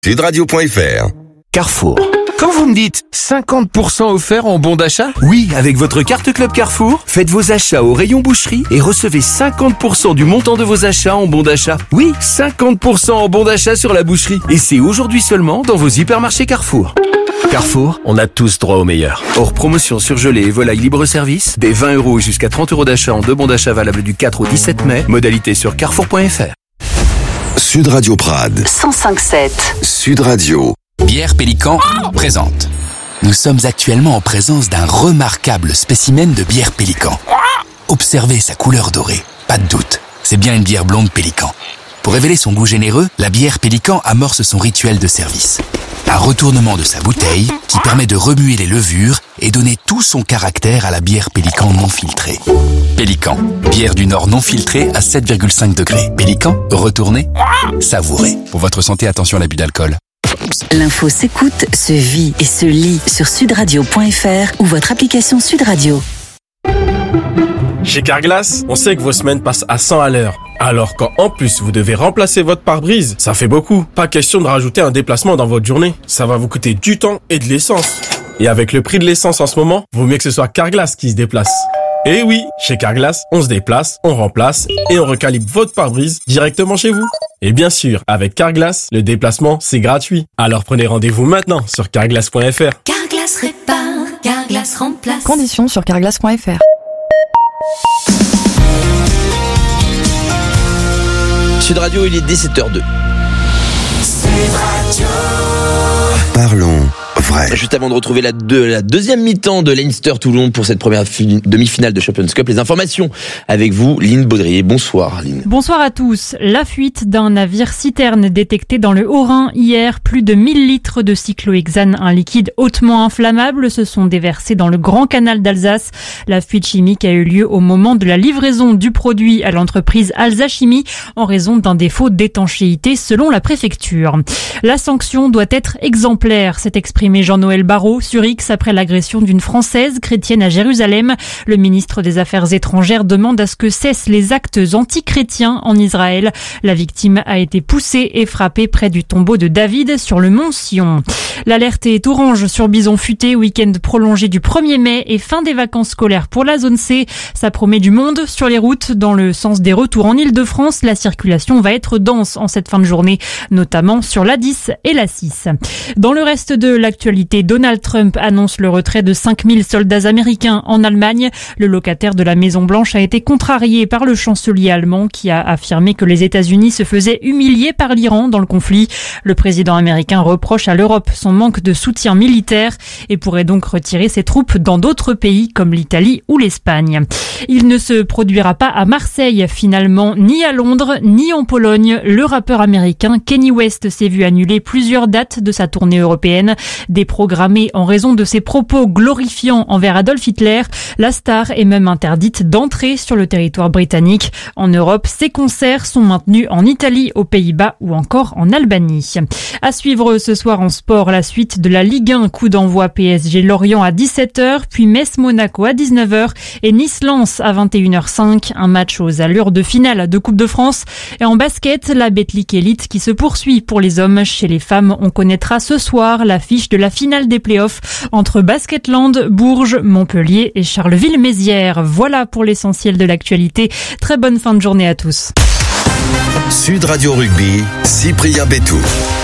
Sudradio.fr. Carrefour. Quand vous me dites 50% offert en bon d'achat, oui, avec votre carte Club Carrefour, faites vos achats au rayon boucherie et recevez 50% du montant de vos achats en bon d'achat. Oui, 50% en bon d'achat sur la boucherie. Et c'est aujourd'hui seulement dans vos hypermarchés Carrefour. Carrefour, on a tous droit au meilleur. Hors promotion surgelée et volaille libre-service, des 20 € jusqu'à 30 € d'achat en 2 bons d'achat valables du 4 au 17 mai. Modalité sur carrefour.fr. Sud Radio Prades. 105.7. Sud Radio. Bière Pélican présente. Nous sommes actuellement en présence d'un remarquable spécimen de bière Pélican. Observez sa couleur dorée. Pas de doute, c'est bien une bière blonde Pélican. Pour révéler son goût généreux, la bière Pélican amorce son rituel de service. Un retournement de sa bouteille qui permet de remuer les levures et donner tout son caractère à la bière Pélican non filtrée. Pélican, bière du Nord non filtrée à 7,5 degrés. Pélican, retournez, savourez. Pour votre santé, attention à l'abus d'alcool. L'info s'écoute, se vit et se lit sur sudradio.fr ou votre application Sud Radio. Chez Carglass, on sait que vos semaines passent à 100 à l'heure. Alors quand en plus vous devez remplacer votre pare-brise, ça fait beaucoup. Pas question de rajouter un déplacement dans votre journée. Ça va vous coûter du temps et de l'essence. Et avec le prix de l'essence en ce moment, vaut mieux que ce soit Carglass qui se déplace. Et oui, chez Carglass, on se déplace, on remplace et on recalibre votre pare-brise directement chez vous. Et bien sûr, avec Carglass, le déplacement, c'est gratuit. Alors prenez rendez-vous maintenant sur carglass.fr. Carglass répare, Carglass remplace. Conditions sur carglass.fr. Sud Radio, il est 17h02. Parlons vrai. Juste avant de retrouver la deuxième mi-temps de Leinster-Toulon pour cette première demi-finale de Champions Cup, les informations avec vous, Lynn Baudrier. Bonsoir, Lynn. Bonsoir à tous. La fuite d'un navire citerne détecté dans le Haut-Rhin hier. Plus de 1000 litres de cyclohexane, un liquide hautement inflammable, se sont déversés dans le Grand Canal d'Alsace. La fuite chimique a eu lieu au moment de la livraison du produit à l'entreprise Alsachimie en raison d'un défaut d'étanchéité selon la préfecture. La sanction doit être exemplaire, s'est exprimé Jean-Noël Barrot sur X après l'agression d'une Française chrétienne à Jérusalem. Le ministre des Affaires étrangères demande à ce que cessent les actes antichrétiens en Israël. La victime a été poussée et frappée près du tombeau de David sur le mont Sion. L'alerte est orange sur Bison Futé, week-end prolongé du 1er mai et fin des vacances scolaires pour la zone C. Ça promet du monde sur les routes. Dans le sens des retours en Île-de-France, la circulation va être dense en cette fin de journée, notamment sur l'A10 et l'A6. Dans le reste de l'actualité, Donald Trump annonce le retrait de 5000 soldats américains en Allemagne. Le locataire de la Maison-Blanche a été contrarié par le chancelier allemand qui a affirmé que les États-Unis se faisaient humilier par l'Iran dans le conflit. Le président américain reproche à l'Europe son manque de soutien militaire et pourrait donc retirer ses troupes dans d'autres pays comme l'Italie ou l'Espagne. Il ne se produira pas à Marseille finalement, ni à Londres, ni en Pologne. Le rappeur américain Kanye West s'est vu annuler plusieurs dates de sa tournée européenne, déprogrammée en raison de ses propos glorifiants envers Adolf Hitler. La star est même interdite d'entrer sur le territoire britannique. En Europe, ses concerts sont maintenus en Italie, aux Pays-Bas ou encore en Albanie. À suivre ce soir en sport, la suite de la Ligue 1, coup d'envoi PSG Lorient à 17h, puis Metz-Monaco à 19h et Nice-Lens à 21h05. Un match aux allures de finale de Coupe de France. Et en basket, la Betclic Elite qui se poursuit pour les hommes. Chez les femmes, on connaîtra ce soir l'affiche de la finale des playoffs entre Basketland, Bourges, Montpellier et Charleville-Mézières. Voilà pour l'essentiel de l'actualité. Très bonne fin de journée à tous. Sud Radio Rugby, Cyprien Bétou.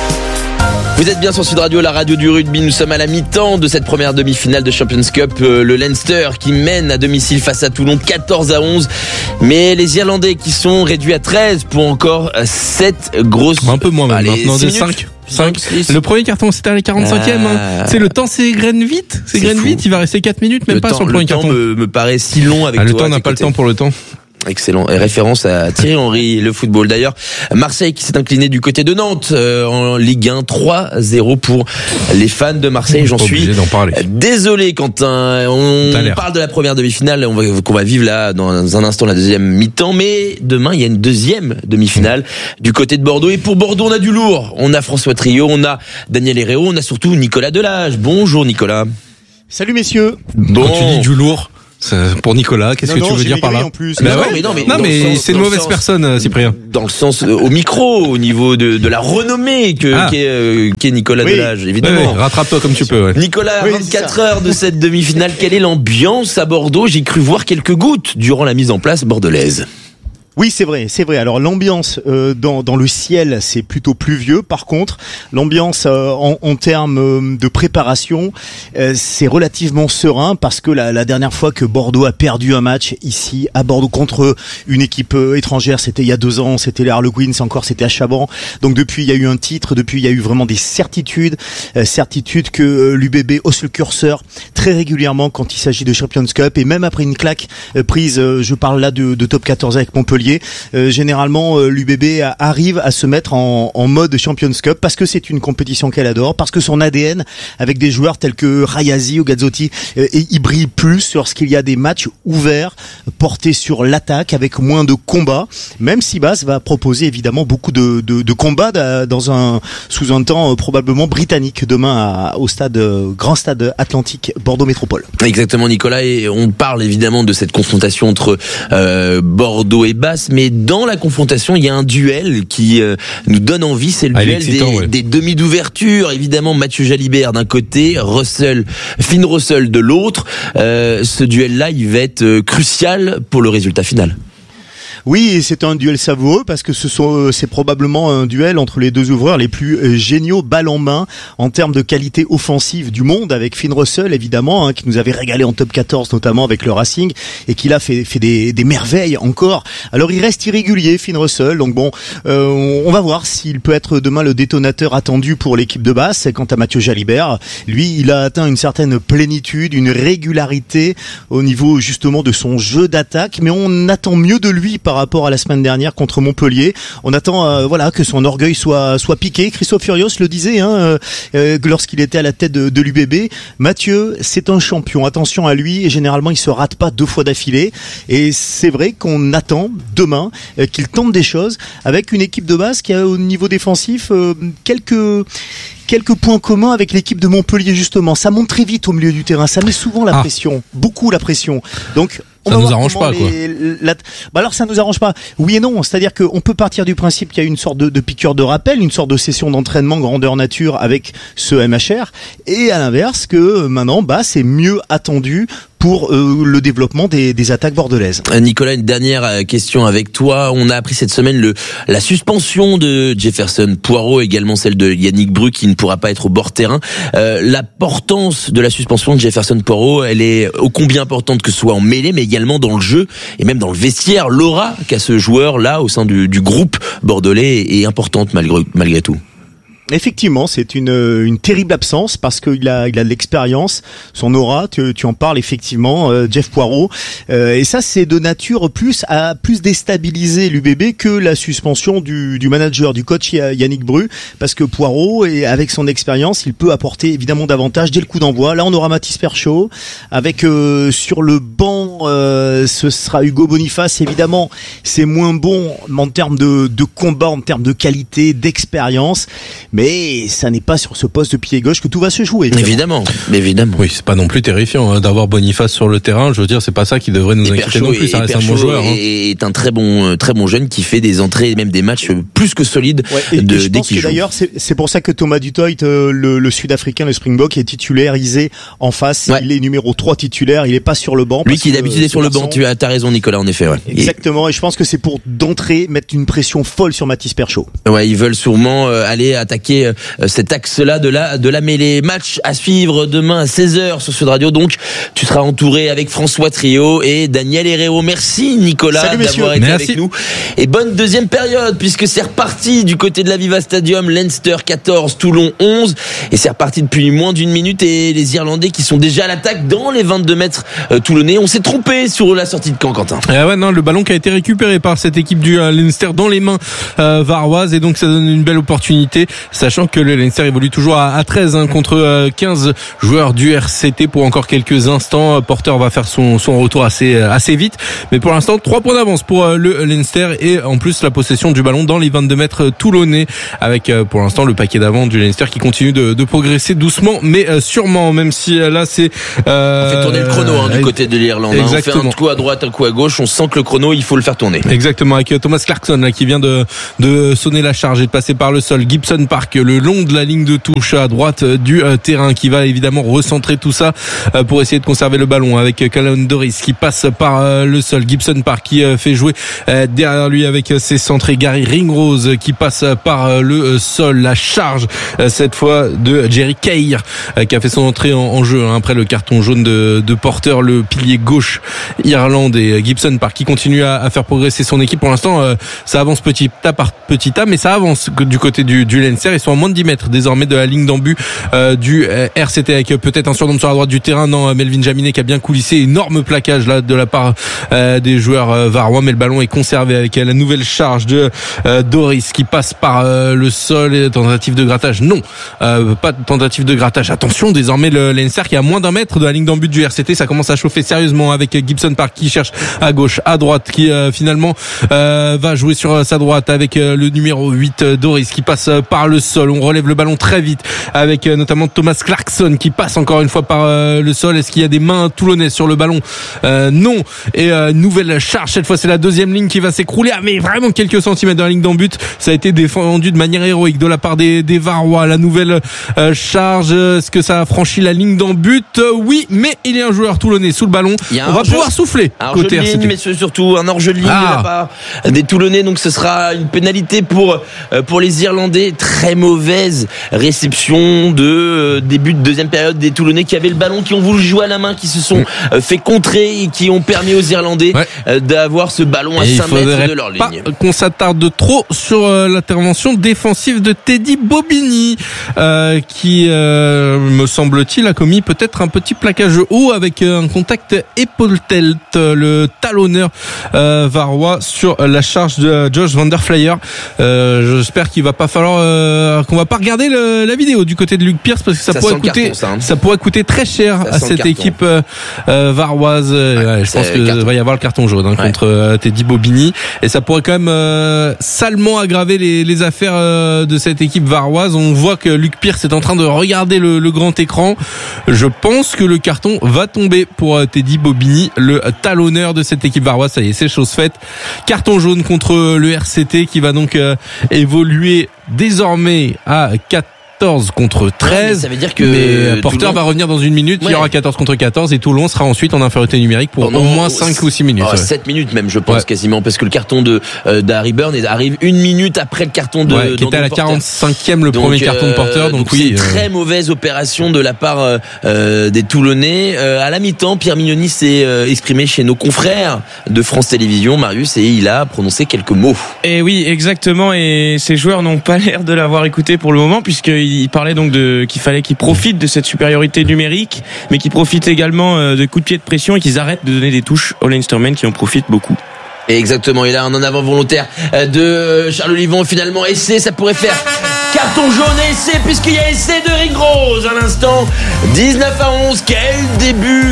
Vous êtes bien sur Sud Radio, la radio du rugby. Nous sommes à la mi-temps de cette première demi-finale de Champions Cup. Le Leinster qui mène à domicile face à Toulon 14-11. Mais les Irlandais qui sont réduits à 13 pour encore 7 grosses... Un peu moins même, maintenant de 5. Le premier carton, c'était à la 45e. C'est le temps s'égrène vite. Vite. Il va rester 4 minutes, même pas sur le premier carton. Le temps me paraît si long avec toi. Le temps n'a pas le temps pour le temps. Excellent. Et référence à Thierry Henry, le football. D'ailleurs, Marseille qui s'est incliné du côté de Nantes en Ligue 1, 3-0 pour les fans de Marseille. J'en suis désolé, Quentin. On parle de la première demi-finale qu'on va vivre là dans un instant, la deuxième mi-temps. Mais demain, il y a une deuxième demi-finale du côté de Bordeaux. Et pour Bordeaux, on a du lourd. On a François Trio, on a Daniel Herrero, on a surtout Nicolas Delage. Bonjour Nicolas. Salut messieurs. Quand tu dis du lourd, Pour Nicolas, qu'est-ce que tu veux dire par là? En plus. Mais c'est une mauvaise personne, Cyprien. Dans le sens au micro, au niveau de la renommée qu'est Nicolas Delage, évidemment. Ouais, rattrape-toi comme tu peux. Ouais. Nicolas, 24 heures de cette demi-finale, quelle est l'ambiance à Bordeaux? J'ai cru voir quelques gouttes durant la mise en place bordelaise. Oui, c'est vrai. Alors l'ambiance dans le ciel, c'est plutôt pluvieux. Par contre, l'ambiance en termes de préparation, c'est relativement serein parce que la dernière fois que Bordeaux a perdu un match ici à Bordeaux contre une équipe étrangère, c'était il y a 2 ans, c'était les Harlequins, c'était à Chaban. Donc depuis, il y a eu un titre, depuis il y a eu vraiment des certitudes que l'UBB hausse le curseur très régulièrement quand il s'agit de Champions Cup et même après une claque prise, je parle là de top 14 avec Montpellier. Généralement l'UBB arrive à se mettre en mode Champions Cup parce que c'est une compétition qu'elle adore, parce que son ADN avec des joueurs tels que Rayazi ou Gazzotti il brille plus lorsqu'il y a des matchs ouverts portés sur l'attaque avec moins de combats, même si Bass va proposer évidemment beaucoup de combats sous un temps probablement britannique demain au grand stade Atlantique Bordeaux Métropole. Exactement, Nicolas, et on parle évidemment de cette confrontation entre Bordeaux et Bass, mais dans la confrontation, il y a un duel qui nous donne envie, c'est le duel des demi d'ouverture. Évidemment, Mathieu Jalibert d'un côté, Finn Russell de l'autre. Ce duel-là, il va être crucial pour le résultat final. Oui, c'est un duel savoureux parce que c'est probablement un duel entre les deux ouvreurs les plus géniaux, balle en main, en termes de qualité offensive du monde, avec Finn Russell évidemment, qui nous avait régalé en top 14 notamment avec le Racing et qui là fait des merveilles encore. Alors il reste irrégulier Finn Russell, donc bon, on va voir s'il peut être demain le détonateur attendu pour l'équipe de Basse. Quant à Mathieu Jalibert, lui, il a atteint une certaine plénitude, une régularité au niveau justement de son jeu d'attaque, mais on attend mieux de lui par rapport à la semaine dernière contre Montpellier. On attend que son orgueil soit piqué. Christophe Furios le disait lorsqu'il était à la tête de l'UBB. Mathieu, c'est un champion. Attention à lui et généralement il se rate pas 2 fois d'affilée. Et c'est vrai qu'on attend demain qu'il tente des choses avec une équipe de base qui a au niveau défensif quelques points communs avec l'équipe de Montpellier justement. Ça monte très vite au milieu du terrain. Ça met souvent la pression, beaucoup la pression. Donc ça nous arrange pas, quoi. Alors ça nous arrange pas. Oui et non, c'est-à-dire qu'on peut partir du principe qu'il y a une sorte de piqûre de rappel, une sorte de session d'entraînement grandeur nature avec ce MHR, et à l'inverse que maintenant, c'est mieux attendu pour le développement des attaques bordelaises. Nicolas, une dernière question avec toi. On a appris cette semaine la suspension de Jefferson Poirot, également celle de Yannick Bru qui ne pourra pas être au bord terrain. L'importance de la suspension de Jefferson Poirot, elle est ô combien importante que ce soit en mêlée, mais également dans le jeu et même dans le vestiaire. L'aura qu'a ce joueur-là au sein du groupe bordelais est importante malgré tout. Effectivement, c'est une terrible absence parce qu'il a de l'expérience, son aura, tu en parles effectivement, Jeff Poirot, et ça c'est de nature à plus déstabiliser l'UBB que la suspension du manager, du coach Yannick Bru, parce que Poirot, et avec son expérience, il peut apporter évidemment davantage dès le coup d'envoi. Là on aura Mathis Perchaud, avec sur le banc ce sera Hugo Boniface. Évidemment c'est moins bon en termes de combat, en termes de qualité, d'expérience, mais ça n'est pas sur ce poste de pied gauche que tout va se jouer. Évidemment. Oui, c'est pas non plus terrifiant d'avoir Boniface sur le terrain. Je veux dire, c'est pas ça qui devrait nous inquiéter non plus. Ça reste un bon joueur. Est un très bon jeune qui fait des entrées et même des matchs plus que solides je pense que d'ailleurs c'est pour ça que Thomas Dutoit, le Sud-Africain, le Springbok, est titularisé en face. Ouais. Il est numéro 3 titulaire. Il est pas sur le banc. Lui qui d'habitude est sur le banc. Tu as raison, Nicolas, en effet. Ouais. Exactement. Et je pense que c'est pour d'entrée mettre une pression folle sur Mathis Perchaud. Ouais, ils veulent sûrement aller attaquer cet axe-là de la mêlée. Match à suivre demain à 16h sur Sud Radio. Donc, tu seras entouré avec François Trio et Daniel Herrero. Merci Nicolas d'avoir été avec nous. Et bonne deuxième période puisque c'est reparti du côté de la Viva Stadium. Leinster 14, Toulon 11. Et c'est reparti depuis moins d'une minute et les Irlandais qui sont déjà à l'attaque dans les 22 mètres toulonnais. On s'est trompé sur la sortie de camp, Quentin. Le ballon qui a été récupéré par cette équipe du Leinster dans les mains varoises et donc ça donne une belle opportunité. sachant que le Leinster évolue toujours à 13 contre 15 joueurs du RCT pour encore quelques instants. Porter va faire son retour assez vite, mais pour l'instant 3 points d'avance pour le Leinster et en plus la possession du ballon dans les 22 mètres toulonnais avec pour l'instant le paquet d'avant du Leinster qui continue de progresser doucement mais sûrement, même si là c'est on fait tourner le chrono du côté de l'Irlande. On fait un coup à droite, un coup à gauche, on sent que le chrono il faut le faire tourner. Exactement, avec Thomas Clarkson là, qui vient de sonner la charge et de passer par le sol. Gibson Park le long de la ligne de touche à droite du terrain qui va évidemment recentrer tout ça pour essayer de conserver le ballon avec Callum Doris qui passe par le sol. Gibson Park qui fait jouer derrière lui avec ses centrés. Gary Ringrose qui passe par le sol. La charge cette fois de Jerry Keir qui a fait son entrée en jeu après le carton jaune de Porter, le pilier gauche irlandais. Gibson Park qui continue à faire progresser son équipe. Pour l'instant ça avance petit pas par petit pas, mais ça avance du côté du Leinster. Ils sont à moins de 10 mètres désormais de la ligne d'en-but du RCT avec peut-être un surnombre sur la droite du terrain. Non, Melvin Jaminet qui a bien coulissé, énorme plaquage là de la part des joueurs varois, mais le ballon est conservé avec la nouvelle charge de Doris qui passe par le sol. Et tentative de grattage, non, pas de tentative de grattage. Attention, désormais le Leinster qui est à moins d'un mètre de la ligne d'en-but du RCT. Ça commence à chauffer sérieusement avec Gibson Park qui cherche à gauche, à droite, qui finalement va jouer sur sa droite avec le numéro 8 Doris qui passe par le sol. On relève le ballon très vite avec notamment Thomas Clarkson qui passe encore une fois par le sol. Est-ce qu'il y a des mains toulonnaises sur le ballon? Non. Et nouvelle charge, cette fois c'est la deuxième ligne qui va s'écrouler, mais vraiment quelques centimètres de la ligne d'en-but. Ça a été défendu de manière héroïque de la part des Varois. La nouvelle charge, est-ce que ça a franchi la ligne d'en-but? Oui, mais il y a un joueur toulonnais sous le ballon. On va pouvoir souffler côté RCT. Mais surtout un hors-jeu de ligne de la part des Toulonnais, donc ce sera une pénalité pour les Irlandais. Très mauvaise réception de début de deuxième période des Toulonnais qui avaient le ballon, qui ont voulu jouer à la main, qui se sont fait contrer et qui ont permis aux Irlandais d'avoir ce ballon à 5 mètres de leur ligne. Qu'on s'attarde trop sur l'intervention défensive de Teddy Bobigny qui me semble-t-il a commis peut-être un petit plaquage haut avec un contact épaule-tête, le talonneur varois sur la charge de Josh Van der Flyer. J'espère qu'il va pas falloir qu'on va pas regarder la vidéo du côté de Luke Pierce parce que ça pourrait coûter très cher à cette équipe varoise. Je pense que va y avoir le carton jaune contre Teddy Bobigny et ça pourrait quand même salement aggraver les affaires de cette équipe varoise. On voit que Luke Pierce est en train de regarder le grand écran. Je pense que le carton va tomber pour Teddy Bobigny, le talonneur de cette équipe varoise. Ça y est, c'est chose faite. Carton jaune contre le RCT qui va donc évoluer désormais à 14 contre 13. Ça veut dire que Porter va revenir dans une minute. Il y aura 14 contre 14 et Toulon sera ensuite en infériorité numérique pour au moins 5 ou 6 minutes. 7 minutes même, je pense, quasiment, parce que le carton d'Harry Burn arrive une minute après le carton de qui était à la 45e le premier carton de Porter. Donc oui, c'est très mauvaise opération de la part des Toulonnais. À la mi-temps, Pierre Mignoni s'est exprimé chez nos confrères de France Télévisions, Marius, et il a prononcé quelques mots. Et oui, exactement. Et ces joueurs n'ont pas l'air de l'avoir écouté pour le moment, puisqu'il parlait donc qu'il fallait qu'ils profitent de cette supériorité numérique, mais qu'ils profitent également de coups de pied de pression et qu'ils arrêtent de donner des touches aux Leinstermen qui en profitent beaucoup. Exactement, et là un en avant volontaire de Charles Olivon, finalement essai, ça pourrait faire carton jaune et essai, puisqu'il y a essai de Ringrose à l'instant. 19-11, quel début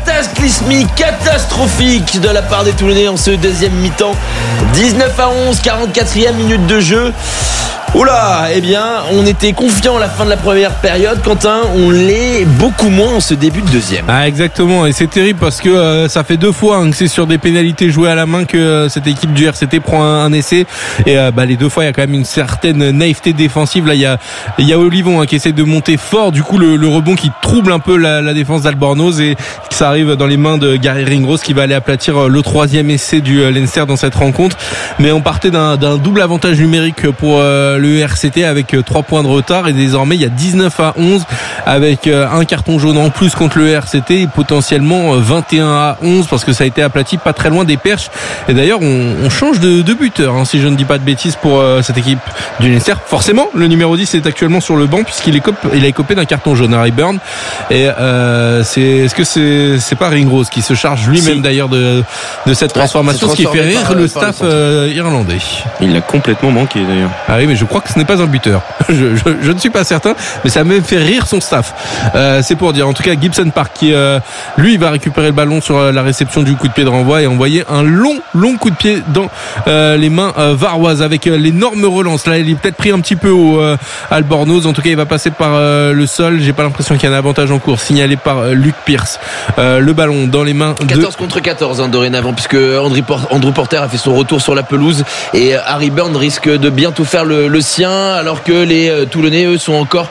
catastrophique de la part des Toulonnais en ce deuxième mi-temps. 19-11, 44e minute de jeu. Oula, eh bien, on était confiant à la fin de la première période, Quentin, on l'est beaucoup moins en ce début de deuxième. Exactement, et c'est terrible parce que ça fait 2 fois que c'est sur des pénalités jouées à la main que cette équipe du RCT prend un essai, et les 2 fois il y a quand même une certaine naïveté défensive. Là il y a Olivon qui essaie de monter fort, du coup le rebond qui trouble un peu la défense d'Albornoz, et ça arrive dans les mains de Gary Ringrose qui va aller aplatir le 3e essai du Leinster dans cette rencontre. Mais on partait d'un double avantage numérique pour le RCT avec 3 points de retard, et désormais il y a 19-11 avec un carton jaune en plus contre le RCT et potentiellement 21-11 parce que ça a été aplati pas très loin des perches. Et d'ailleurs on change de buteur si je ne dis pas de bêtises pour cette équipe du Leinster. Forcément le numéro 10 est actuellement sur le banc puisqu'il a écopé d'un carton jaune, Harry Burn, et est-ce que c'est pas Ringrose qui se charge lui-même d'ailleurs de cette transformation, ce qui fait rire le staff irlandais. Il l'a complètement manqué d'ailleurs. Ah oui, mais je crois que ce n'est pas un buteur. Je ne suis pas certain, mais ça m'a fait rire son staff. C'est pour dire. En tout cas, Gibson Park qui lui va récupérer le ballon sur la réception du coup de pied de renvoi et envoyer un long coup de pied dans les mains varoises avec l'énorme relance. Là, il est peut-être pris un petit peu au Albornoz. En tout cas, il va passer par le sol. J'ai pas l'impression qu'il y a un avantage en cours signalé par Luke Pierce. Le ballon dans les mains 14 contre 14 dorénavant, puisque Andrew Porter a fait son retour sur la pelouse et Harry Burn risque de bientôt faire le sien, alors que les Toulonnais eux sont encore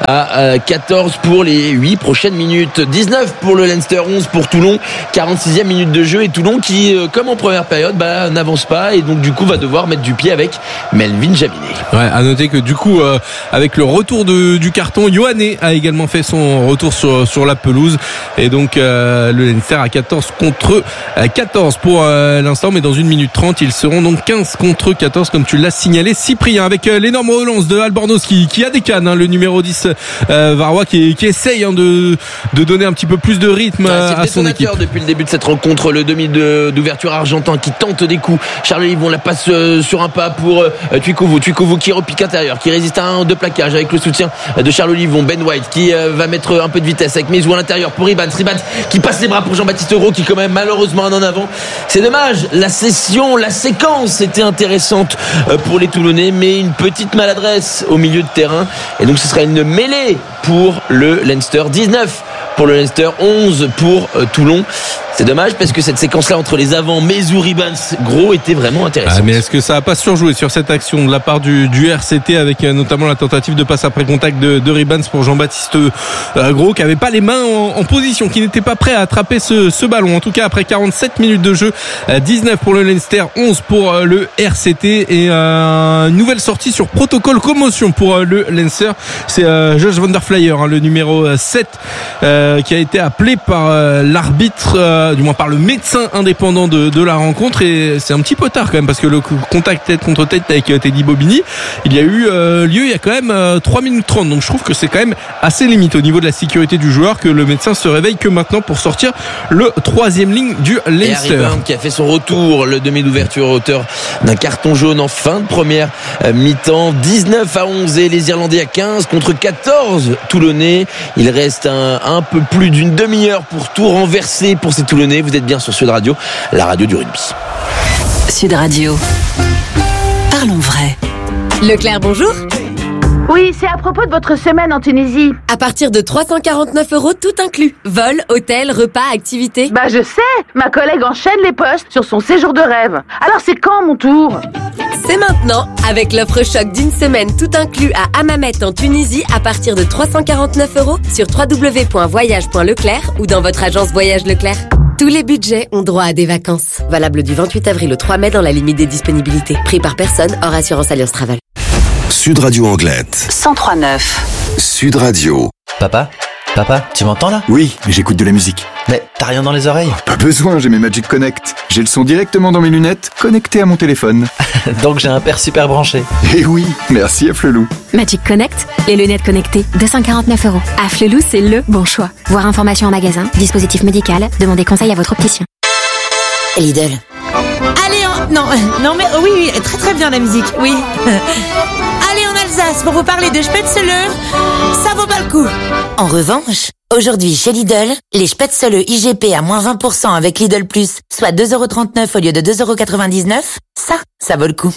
à 14 pour les 8 prochaines minutes. 19 pour le Leinster, 11 pour Toulon. 46e minute de jeu et Toulon qui, comme en première période, n'avance pas et donc du coup va devoir mettre du pied avec Melvin Jaminet. Ouais, à noter que du coup avec le retour du carton, Ioane a également fait son retour sur la pelouse et donc le Leinster à 14 contre 14 pour l'instant, mais dans 1 minute 30 ils seront donc 15 contre 14 comme tu l'as signalé, Cyprien, avec l'énorme relance de Albornoz qui a des cannes, le numéro 10 Varois qui essaye de donner un petit peu plus de rythme à son équipe. Depuis le début de cette rencontre, le demi d'ouverture argentin qui tente des coups. Charles Olivon la passe sur un pas pour Tuikovu qui repique intérieur, qui résiste à un de plaquage avec le soutien de Charles Olivon. Ben White qui va mettre un peu de vitesse avec Mezou à l'intérieur pour Ribans qui passe les bras pour Jean-Baptiste Gros qui quand même malheureusement en avant. C'est dommage, la séquence était intéressante pour les Toulonnais, mais une petite maladresse au milieu de terrain et donc ce sera une mêlée pour le Leinster. 19 pour le Leinster, 11 pour Toulon. C'est dommage parce que cette séquence-là entre les avants, Mezou, Ribans, Gros était vraiment intéressante. Mais est-ce que ça n'a pas surjoué sur cette action de la part du RCT avec notamment la tentative de passe après contact de Ribans pour Jean-Baptiste Gros qui avait pas les mains en position, qui n'était pas prêt à attraper ce ballon. En tout cas, après 47 minutes de jeu, 19 pour le Leinster, 11 pour le RCT et une nouvelle sortie sur protocole commotion pour le Leinster. C'est Josh Van der Flyer, le numéro 7 qui a été appelé par l'arbitre, du moins par le médecin indépendant de la rencontre, et c'est un petit peu tard quand même parce que le contact tête contre tête avec Teddy Bobigny il y a eu lieu il y a quand même 3 minutes 30, donc je trouve que c'est quand même assez limite au niveau de la sécurité du joueur que le médecin se réveille que maintenant pour sortir le 3e ligne du Leinster. Et Harry Burn qui a fait son retour, le demi d'ouverture à hauteur d'un carton jaune en fin de première mi-temps. 19-11 et les Irlandais à 15 contre 14 Toulonnais. Il reste un peu plus d'une demi-heure pour tout renverser pour ces Toulonnais. Vous êtes bien sur Sud Radio, la radio du rugby. Sud Radio. Parlons vrai. Leclerc, bonjour. Oui, c'est à propos de votre semaine en Tunisie. À partir de 349 € tout inclus. Vol, hôtel, repas, activités. Bah je sais, ma collègue enchaîne les postes sur son séjour de rêve. Alors c'est quand mon tour ? C'est maintenant, avec l'offre choc d'une semaine tout inclus à Hammamet en Tunisie à partir de 349 € sur www.voyage.leclerc ou dans votre agence Voyage Leclerc. Tous les budgets ont droit à des vacances. Valable du 28 avril au 3 mai dans la limite des disponibilités. Prix par personne, hors assurance Alliance Travel. Sud Radio Anglette. 103.9. Sud Radio. Papa, tu m'entends là ? Oui, mais j'écoute de la musique. Mais t'as rien dans les oreilles ? Pas besoin, j'ai mes Magic Connect. J'ai le son directement dans mes lunettes, connecté à mon téléphone. Donc j'ai un père super branché. Eh oui, merci à Flelou. Magic Connect, les lunettes connectées, 249 €. À Flelou, c'est le bon choix. Voir information en magasin, dispositif médical, demandez conseil à votre opticien. Lidl. Allez, non mais oui, très très bien la musique, oui. Allez en Alsace pour vous parler de Spätzle, ça vaut pas le coup. En revanche, aujourd'hui chez Lidl, les Spätzle IGP à moins 20% avec Lidl Plus, soit 2,39 € au lieu de 2,99 €, ça vaut le coup.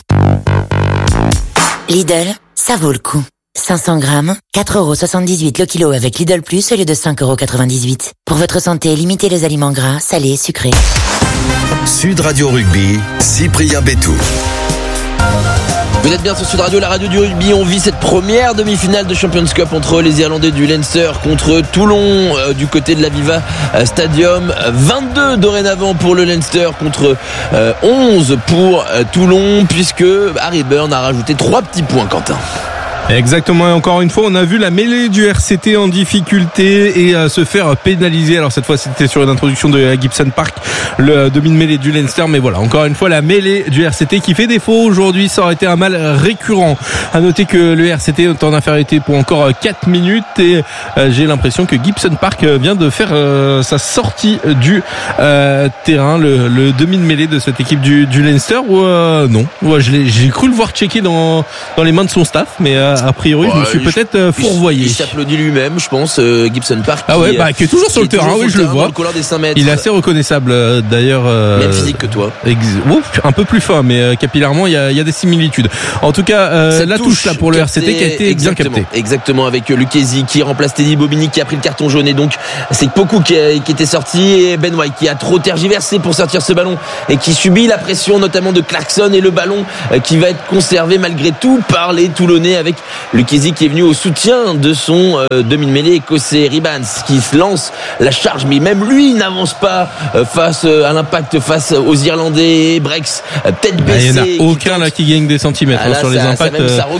Lidl, ça vaut le coup. 500 grammes, 4,78 € le kilo avec Lidl Plus au lieu de 5,98 €. Pour votre santé, limitez les aliments gras, salés, sucrés. Sud Radio Rugby, Cyprien Bétou. Vous êtes bien sur Sud Radio, la radio du rugby. On vit cette première demi-finale de Champions Cup entre les Irlandais du Leinster contre Toulon du côté de l'Aviva Stadium. 22 dorénavant pour le Leinster contre 11 pour Toulon, puisque Harry Burn a rajouté 3 petits points, Quentin. Exactement, et encore une fois on a vu la mêlée du RCT en difficulté et se faire pénaliser. Alors cette fois c'était sur une introduction de Gibson Park, le demi-mêlée du Leinster, mais voilà, encore une fois la mêlée du RCT qui fait défaut aujourd'hui. Ça aurait été un mal récurrent. À noter que le RCT est en infériorité pour encore 4 minutes et j'ai l'impression que Gibson Park vient de faire sa sortie du terrain, le demi-mêlée de cette équipe du Leinster, ou non, j'ai cru le voir checker dans les mains de son staff, mais a priori je me suis peut-être fourvoyé. Il s'applaudit lui-même, je pense, Gibson Park. Ah ouais, qui est toujours sur le terrain, oui, je le vois. Des 5 mètres. Il est assez reconnaissable d'ailleurs. Même physique que toi. Un peu plus fin, mais capillairement il y a des similitudes. En tout cas, la touche là pour le RCT qui a été bien captée. Exactement, avec Lucchesi qui remplace Teddy Bobigny qui a pris le carton jaune, et donc c'est Poku qui était sorti, et Ben White qui a trop tergiversé pour sortir ce ballon et qui subit la pression notamment de Clarkson, et le ballon qui va être conservé malgré tout par les Toulonnais, avec Lucchesi qui est venu au soutien de son demi-mêlée écossais Ribans qui se lance la charge, mais même lui n'avance pas face à l'impact, face aux Irlandais. Brex tête baissée. Il n'y en a aucun là qui gagne des centimètres sur les impacts.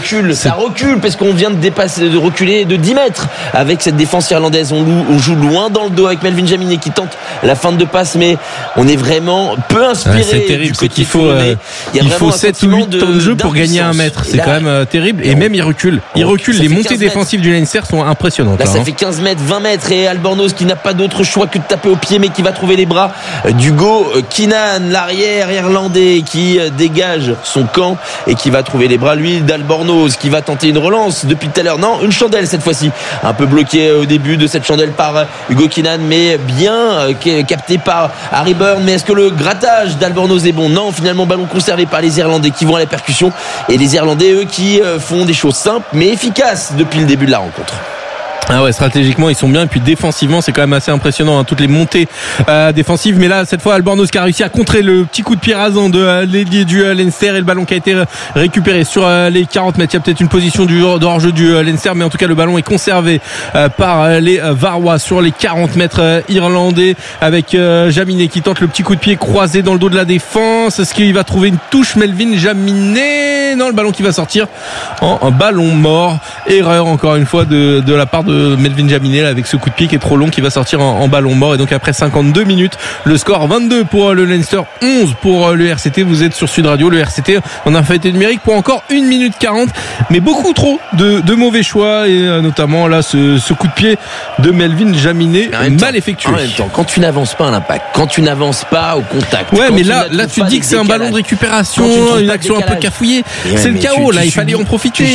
Ça recule parce qu'on vient de reculer de 10 mètres avec cette défense irlandaise. On joue loin dans le dos avec Melvin Jaminet qui tente la fin de passe, mais on est vraiment peu inspiré. C'est terrible, c'est qu'il faut 7 ou 8 temps de jeu pour gagner 1 mètre. C'est quand même terrible. Et même il recule. Les montées défensives du Leinster sont impressionnantes. Là, ça fait 15 mètres, 20 mètres, et Albornoz qui n'a pas d'autre choix que de taper au pied, mais qui va trouver les bras d'Hugo Keenan, l'arrière irlandais qui dégage son camp et qui va trouver les bras, lui, d'Albornoz, qui va tenter une relance depuis tout à l'heure. Non, une chandelle cette fois-ci. Un peu bloqué au début de cette chandelle par Hugo Keenan, mais bien capté par Harry Byrne. Mais est-ce que le grattage d'Albornoz est bon? Non, finalement, ballon conservé par les Irlandais qui vont à la percussion, et les Irlandais, eux, qui font des choses simples mais efficaces depuis le début de la rencontre. Ah ouais, stratégiquement ils sont bien, et puis défensivement c'est quand même assez impressionnant, toutes les montées défensives. Mais là cette fois Albornoz qui a réussi à contrer le petit coup de pied rasant de l'ailier du Leinster, et le ballon qui a été récupéré sur les 40 mètres. Il y a peut-être une position de hors-jeu du Leinster, mais en tout cas le ballon est conservé par les Varois sur les 40 mètres irlandais, avec Jaminet qui tente le petit coup de pied croisé dans le dos de la défense. Est-ce qu'il va trouver une touche, Melvin Jaminet? Non, le ballon qui va sortir en ballon mort. Erreur encore une fois de la part de Melvin Jaminet là, avec ce coup de pied qui est trop long, qui va sortir en ballon mort. Et donc après 52 minutes, le score 22 pour le Leinster, 11 pour le RCT. Vous êtes sur Sud Radio. Le RCT en infériorité numérique pour encore 1 minute 40, mais beaucoup trop de mauvais choix, et notamment là ce coup de pied de Melvin Jaminet mal effectué. En même temps, quand tu n'avances pas à l'impact, quand tu n'avances pas au contact, ouais, mais là tu dis que c'est un ballon de récupération, une action un peu cafouillée, c'est le chaos là, il fallait en profiter.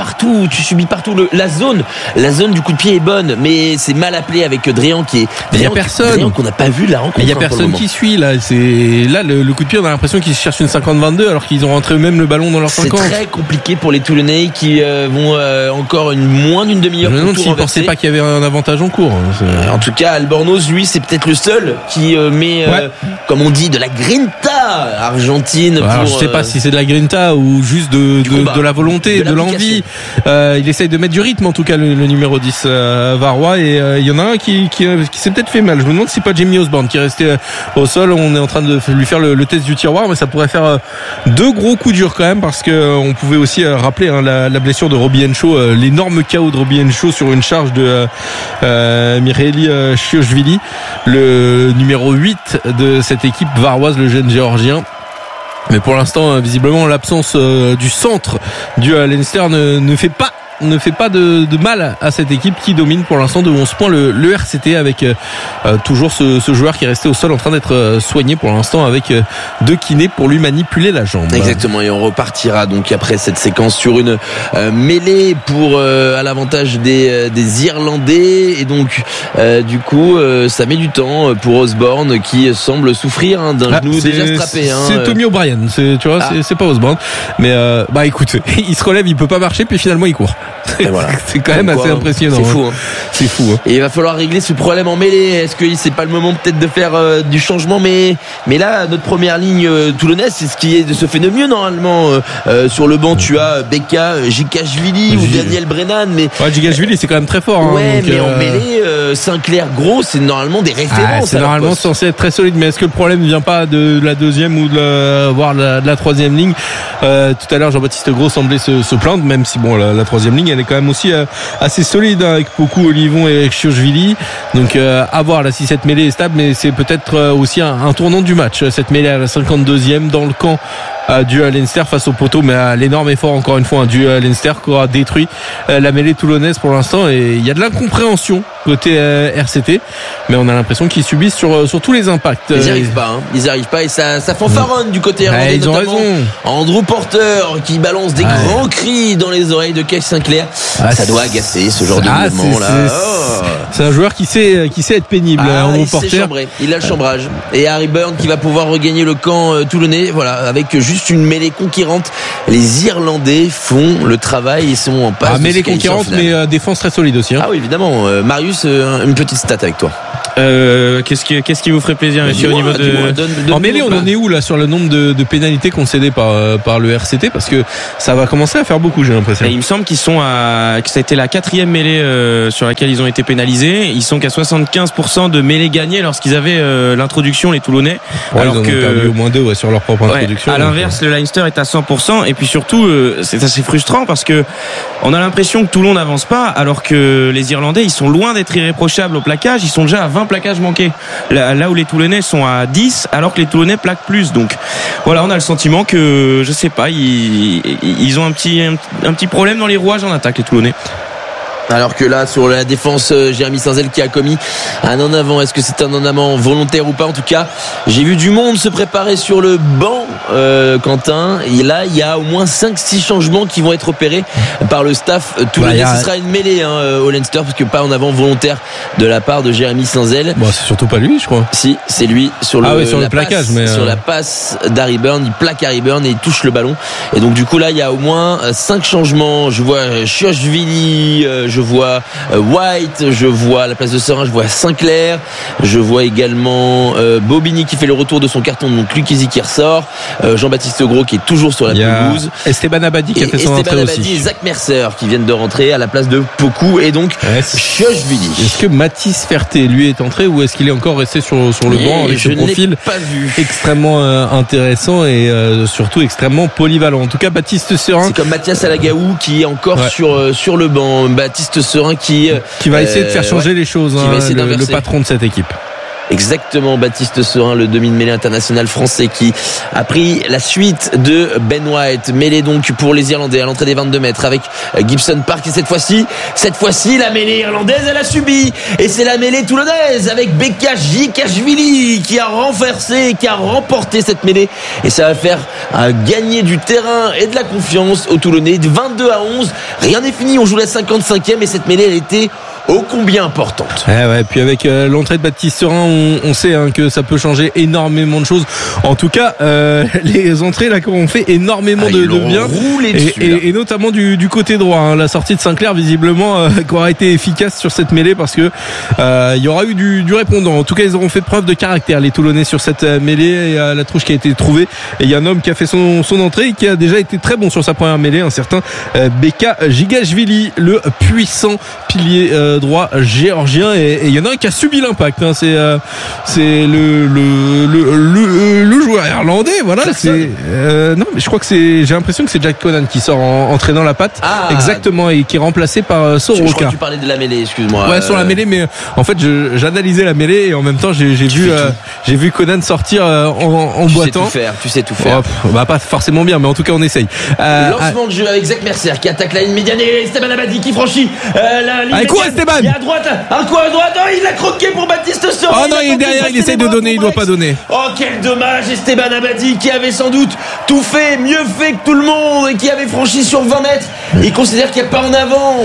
Tu subis partout la zone du coup de pied est bonne, mais c'est mal appelé avec Dréan qui est. Il y a personne. Dréan qu'on n'a pas vu la rencontre. Il y a personne qui suit là. Le coup de pied, on a l'impression qu'ils cherchent une 50-22 alors qu'ils ont rentré eux-mêmes le ballon dans leur 50. C'est très compliqué pour les Toulonnais qui vont encore moins d'une demi-heure. Je me demande s'ils pensaient pas qu'il y avait un avantage en cours. En tout cas, Albornoz, lui, c'est peut-être le seul qui met, comme on dit, de la grinta argentine. Alors, je sais pas si c'est de la grinta ou juste de la volonté, de l'envie. Il essaye de mettre du rythme, en tout cas, le numéro 10 Varois, et il y en a un qui s'est peut-être fait mal. Je me demande si c'est pas Jamie Osborne qui est resté au sol. On est en train de lui faire le test du tiroir, mais ça pourrait faire 2 gros coups durs quand même, parce que on pouvait aussi rappeler la blessure de Robbie Henshaw, l'énorme KO de Robbie Henshaw sur une charge de Mireili Chiochvili, le numéro 8 de cette équipe varoise, le jeune géorgien. Mais pour l'instant, visiblement, l'absence du centre du Leinster ne fait pas de mal à cette équipe qui domine pour l'instant de 11 points le RCT, avec toujours ce joueur qui est resté au sol en train d'être soigné pour l'instant, avec 2 kinés pour lui manipuler la jambe. Exactement, et on repartira donc après cette séquence sur une mêlée à l'avantage des Irlandais, et donc du coup ça met du temps pour Osborne qui semble souffrir d'un genou déjà strappé. C'est Tommy O'Brien, tu vois, c'est pas Osborne, mais écoute, il se relève, il peut pas marcher, puis finalement il court. Voilà. C'est quand même assez impressionnant. C'est fou. C'est fou. Et il va falloir régler ce problème en mêlée. Est-ce que c'est pas le moment peut-être de faire du changement? Mais là, notre première ligne toulonnaise, c'est ce qui est de se fait de mieux normalement. Sur le banc, tu as Beka, Jikashvili ou Daniel Brennan. Mais Jikashvili, c'est quand même très fort. Ouais, mais en mêlée, Sinclair, Gros, c'est normalement des références. C'est normalement censé être très solide. Mais est-ce que le problème ne vient pas de la deuxième ou de la troisième ligne? Tout à l'heure, Jean-Baptiste Gros semblait se plaindre, même si la troisième ligne ligne, elle est quand même aussi assez solide, hein, avec Poku, Olivon et Chiochvili. Donc à voir là si cette mêlée est stable, mais c'est peut-être aussi un tournant du match. Cette mêlée à la 52e dans le camp du Leinster face au poteau, mais à l'énorme effort encore une fois du Leinster qui aura détruit la mêlée toulonnaise pour l'instant, et il y a de l'incompréhension côté RCT, mais on a l'impression qu'ils subissent sur tous les impacts. Ils n'y arrivent pas et ça fanfaronne du côté irlandais, ils ont notamment raison. Andrew Porter qui balance des grands cris dans les oreilles de Keith Sinclair. Ça doit agacer ce genre de mouvement là. C'est un joueur qui sait être pénible. Il s'est chambré, il a le chambrage. Et Harry Byrne qui va pouvoir regagner le camp toulonnais, voilà, avec juste une mêlée conquérante. Les Irlandais font le travail et sont en passe. Mêlée conquérante, mais défense très solide aussi. Ah oui, évidemment. Marius, une petite stat avec toi. Qu'est-ce qui vous ferait plaisir, monsieur, au niveau de... En mêlée, on en est où là sur le nombre de pénalités concédées par le RCT, parce que ça va commencer à faire beaucoup, j'ai l'impression. Et il me semble que ça a été la 4e mêlée sur laquelle ils ont été pénalisés. Ils sont qu'à 75% de mêlées gagnées lorsqu'ils avaient l'introduction, les Toulonnais. Alors ils en ont perdu au moins 2 sur leur propre introduction. À l'inverse, le Leinster est à 100%, et puis surtout c'est assez frustrant parce que on a l'impression que Toulon n'avance pas, alors que les Irlandais, ils sont loin d'être irréprochables au plaquage. Ils sont déjà à 20 plaquages manqués, là où les Toulonnais sont à 10, alors que les Toulonnais plaquent plus. Donc voilà, on a le sentiment que, je sais pas, ils ont un petit problème dans les rouages en attaque, les Toulonnais. Alors que là, sur la défense, Jérémy Saint-Zel qui a commis un en avant. Est-ce que c'est un en avant volontaire ou pas? En tout cas, j'ai vu du monde se préparer sur le banc, Quentin. Et là, il y a au moins 5-6 changements qui vont être opérés par le staff toulonnais. Ce sera une mêlée au Leinster, parce que pas en avant volontaire de la part de Jérémy Saint-Zel. Bon, c'est surtout pas lui, je crois. Si, c'est lui sur le plaquage, mais sur la passe d'Harry Byrne. Il plaque Harry Byrne et il touche le ballon. Et donc du coup là, il y a au moins 5 changements. Je vois Chiochvili, je vois White, je vois à la place de Serin, je vois Sinclair, je vois également Bobigny qui fait le retour de son carton, donc Lucchesi qui ressort, Jean-Baptiste Gros qui est toujours sur la pelouse, Esteban Abadi qui a fait son entrée aussi, et Zach Mercer qui viennent de rentrer à la place de Poku, et donc Chiochvili. Est-ce que Mathis Ferté lui est entré, ou est-ce qu'il est encore resté sur le banc avec ce profil extrêmement intéressant et surtout extrêmement polyvalent? En tout cas, Baptiste Serin, c'est comme Mathias Alagaou qui est encore sur le banc. Baptiste Serin qui va essayer de faire changer les choses, le patron de cette équipe. Exactement, Baptiste Serin, le demi-mêlée international français qui a pris la suite de Ben White. Mêlée donc pour les Irlandais à l'entrée des 22 mètres avec Gibson Park, et cette fois-ci la mêlée irlandaise elle a subi, et c'est la mêlée toulonnaise avec Beka Jikashvili qui a renversé, qui a remporté cette mêlée, et ça va faire gagner du terrain et de la confiance aux Toulonnais. De 22 à 11, rien n'est fini, on joue la 55e, et cette mêlée elle était ô combien importante. Puis avec l'entrée de Baptiste Serin, on sait que ça peut changer énormément de choses. En tout cas, les entrées là ont fait énormément de bien, et notamment du côté droit. La sortie de Sinclair visiblement qui aura été efficace sur cette mêlée, parce que il y aura eu du répondant. En tout cas, ils auront fait preuve de caractère, les Toulonnais, sur cette mêlée. Et la trouche qui a été trouvée, et il y a un homme qui a fait son entrée et qui a déjà été très bon sur sa première mêlée, un certain Beka Jikashvili, le puissant pilier droit géorgien, et il y en a un qui a subi l'impact. C'est le joueur irlandais. Voilà. Non, mais je crois que j'ai l'impression que c'est Jack Conan qui sort en traînant la patte. Exactement, et qui est remplacé par Soroka. Je crois que tu parlais de la mêlée, excuse-moi. Sur la mêlée, mais en fait j'analysais la mêlée, et en même temps j'ai vu Conan sortir en boitant. Tu sais tout faire. Pas forcément bien, mais en tout cas on essaye. Lancement de jeu avec Zach Mercer qui attaque la ligne médiane, et Esteban Abadi qui franchit la ligne. Allez, cours Esteban! Il est à droite, un coup à droite, il l'a croqué pour Baptiste Serin. Oh non, il est derrière, il essaye de donner, il doit pas donner. Oh, quel dommage, Esteban Abadi qui avait sans doute tout fait, mieux fait que tout le monde, et qui avait franchi sur 20 mètres. Il considère qu'il n'y a pas en avant.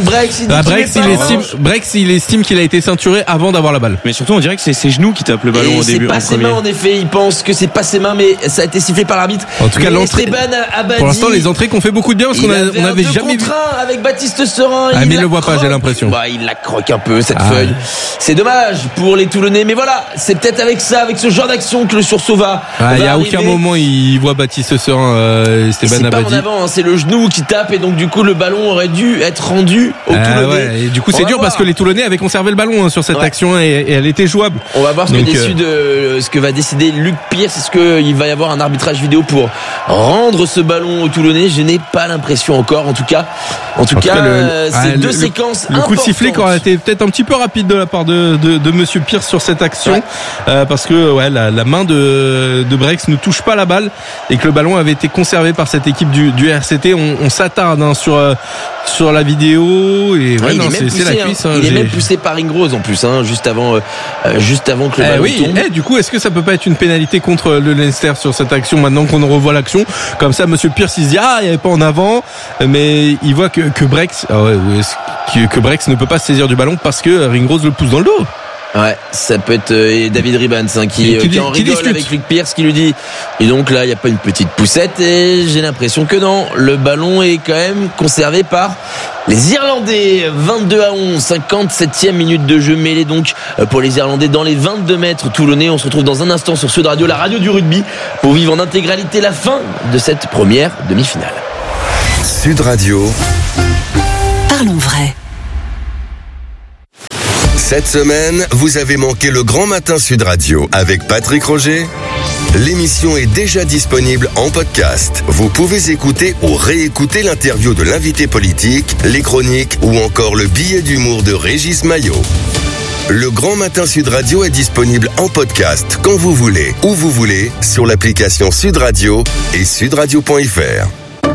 Brex, il estime qu'il a été ceinturé avant d'avoir la balle. Mais surtout, on dirait que c'est ses genoux qui tapent le ballon au début. C'est pas ses mains, en effet. Il pense que c'est pas ses mains, mais ça a été sifflé par l'arbitre. En tout cas, l'entrée. Pour l'instant, les entrées qu'on fait beaucoup de bien, parce qu'on avait jamais vu. Avec Baptiste Serin. Mais il le voit pas, j'ai l'impression. Il la croque un peu, cette feuille. C'est dommage pour les Toulonnais, mais voilà, c'est peut-être avec ce genre d'action que le sursaut va. Il y a aucun moment il voit Baptiste Serin, Esteban Abadi. C'est pas en avant, c'est le genou qui tape, et donc du coup le ballon aurait dû être rendu aux Toulonnais. Ouais, et du coup, c'est dur parce que les Toulonnais avaient conservé le ballon sur cette action et elle était jouable. On va voir ce que va décider Luc Pierce. Est-ce qu'il va y avoir un arbitrage vidéo pour rendre ce ballon aux Toulonnais? Je n'ai pas l'impression encore. En tout cas, c'est deux séquences le coup de sifflet qui aurait été peut-être un petit peu rapide de la part de Monsieur Pierce sur cette action, parce que la main de Brex ne touche pas la balle et que le ballon avait été conservé par cette équipe du RCT. On s'attarde sur la vidéo et c'est la cuisse. Il est même poussé par Ingroz en plus, juste avant que le ballon tombe. Du coup, est-ce que ça peut pas être une pénalité contre le Leinster sur cette action maintenant qu'on revoit l'action? Comme ça, Monsieur Pierce, il se dit il n'y avait pas en avant, mais il voit que Brex ne peut pas se saisir du ballon parce que Ringrose le pousse dans le dos. Ouais, ça peut être David Ribans qui en rigole avec Luc Pierce qui lui dit et donc là il n'y a pas une petite poussette et j'ai l'impression que non, le ballon est quand même conservé par les Irlandais. 22-11, 57e minute de jeu mêlé donc pour les Irlandais dans les 22 mètres toulonnais. On se retrouve dans un instant sur Sud Radio, la radio du rugby, pour vivre en intégralité la fin de cette première demi-finale. Sud Radio. Parlons vrai. Cette semaine, vous avez manqué le Grand Matin Sud Radio avec Patrick Roger. L'émission est déjà disponible en podcast. Vous pouvez écouter ou réécouter l'interview de l'invité politique, les chroniques ou encore le billet d'humour de Régis Maillot. Le Grand Matin Sud Radio est disponible en podcast quand vous voulez, où vous voulez, sur l'application Sud Radio et sudradio.fr.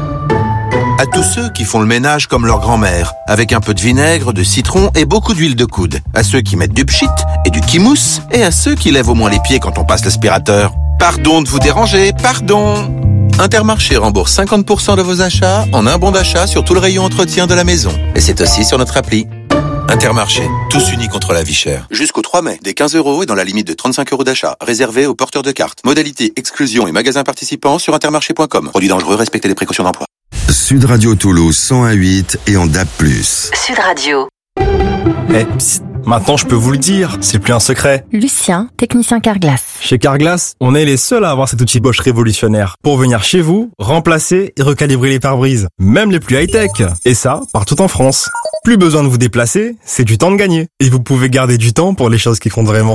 À tous ceux qui font le ménage comme leur grand-mère, avec un peu de vinaigre, de citron et beaucoup d'huile de coude. À ceux qui mettent du pchit et du kimousse, et à ceux qui lèvent au moins les pieds quand on passe l'aspirateur. Pardon de vous déranger, pardon. Intermarché rembourse 50% de vos achats en un bon d'achat sur tout le rayon entretien de la maison. Et c'est aussi sur notre appli. Intermarché, tous unis contre la vie chère. Jusqu'au 3 mai, des 15 € et dans la limite de 35 € d'achat, réservé aux porteurs de cartes. Modalité, exclusion et magasins participants sur intermarché.com. Produit dangereux, respectez les précautions d'emploi. Sud Radio Toulouse 101.8 et en DAB+. Sud Radio. Maintenant je peux vous le dire, c'est plus un secret. Lucien, technicien Carglass. Chez Carglass, on est les seuls à avoir cet outil Bosch révolutionnaire pour venir chez vous, remplacer et recalibrer les pare-brises, même les plus high-tech. Et ça, partout en France. Plus besoin de vous déplacer, c'est du temps de gagner. Et vous pouvez garder du temps pour les choses qui comptent vraiment.